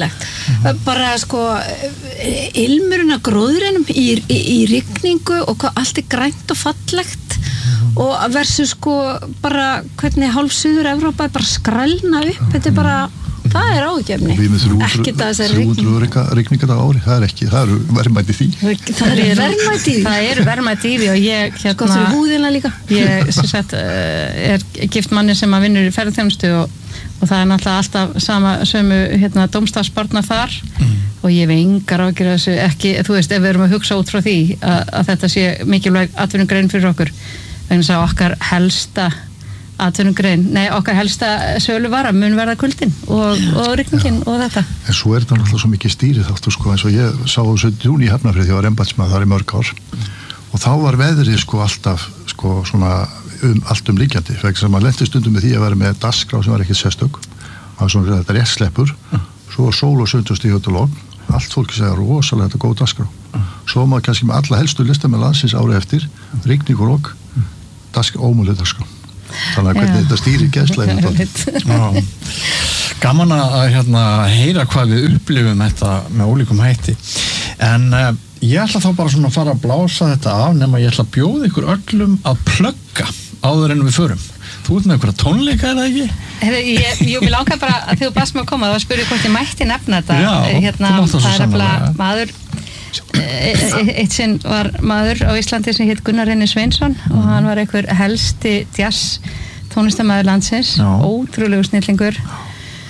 bara sko ilmurinn af gróðrinum í, í, í rigningu og hvað allt er grænt og fallegt og versus sko bara hvernig hálf suður Evrópa er bara skrælna upp, þetta er bara það er ágefni, ekki það þessari þrjú hundruð rigningar á ári, það er ekki það eru verðmæti því það eru verðmæti því það eru verðmæti því og ég hérna, sko fyrir húðina líka ég sem sagt er gift manni sem að vinnur í ferðarþjónustu og, og það er náttúrulega alltaf sama sömu hérna dómstafsbarna þar mm. og ég hef engar ágjur þessu ekki, þú veist, ef við erum að hugsa út frá því að, að þetta sé mikilvæg atvinnugrein fyrir okkur vegna þess að okkar helsta atvinnugrein, nei okkar helsta söluvara mun verða kuldin og, og rigningin og þetta. En svo er þetta náttúrulega svo mikið stýrið þáttu sko eins og ég sá sautján í Hafnarfirði, ég var embættismaður þar í mörg ár og þá var veðrið sko alltaf sko svona um, allt um líkjandi, vegna sem maður lenti stundum með því að vera með dagskrá sem var ekkert sérstök það var svona þetta rétt sleppur svo var sól og sundust í hötulók allt fólki segja rosalega þetta góð dagskrá svo maður kannski með alla helstu listamenn landsins ári eftir, rigning og lók dagskrá, ómúlega dagskrá þannig að hvernig þetta stýrir geðslega gaman að hérna, heyra hvað við upplifum þetta með ólíkum hætti en uh, ég ætla þá bara svona að fara að blása þetta af nema ég ætla að bjóða ykkur öllum að plugga áður en við förum þú ert með einhverja tónleika eða ekki? Heru, ég, ég vil ákveða bara að þegar þú bast með að koma þá spurði hvort ég mætti nefna þetta Já, hérna, það er eftir maður eitt sinn var maður á Íslandi sem hétt Gunnar Reynir Sveinsson og hann var einhver helsti jazz tónlistarmaður landsins, Já. ótrúlegu snillingur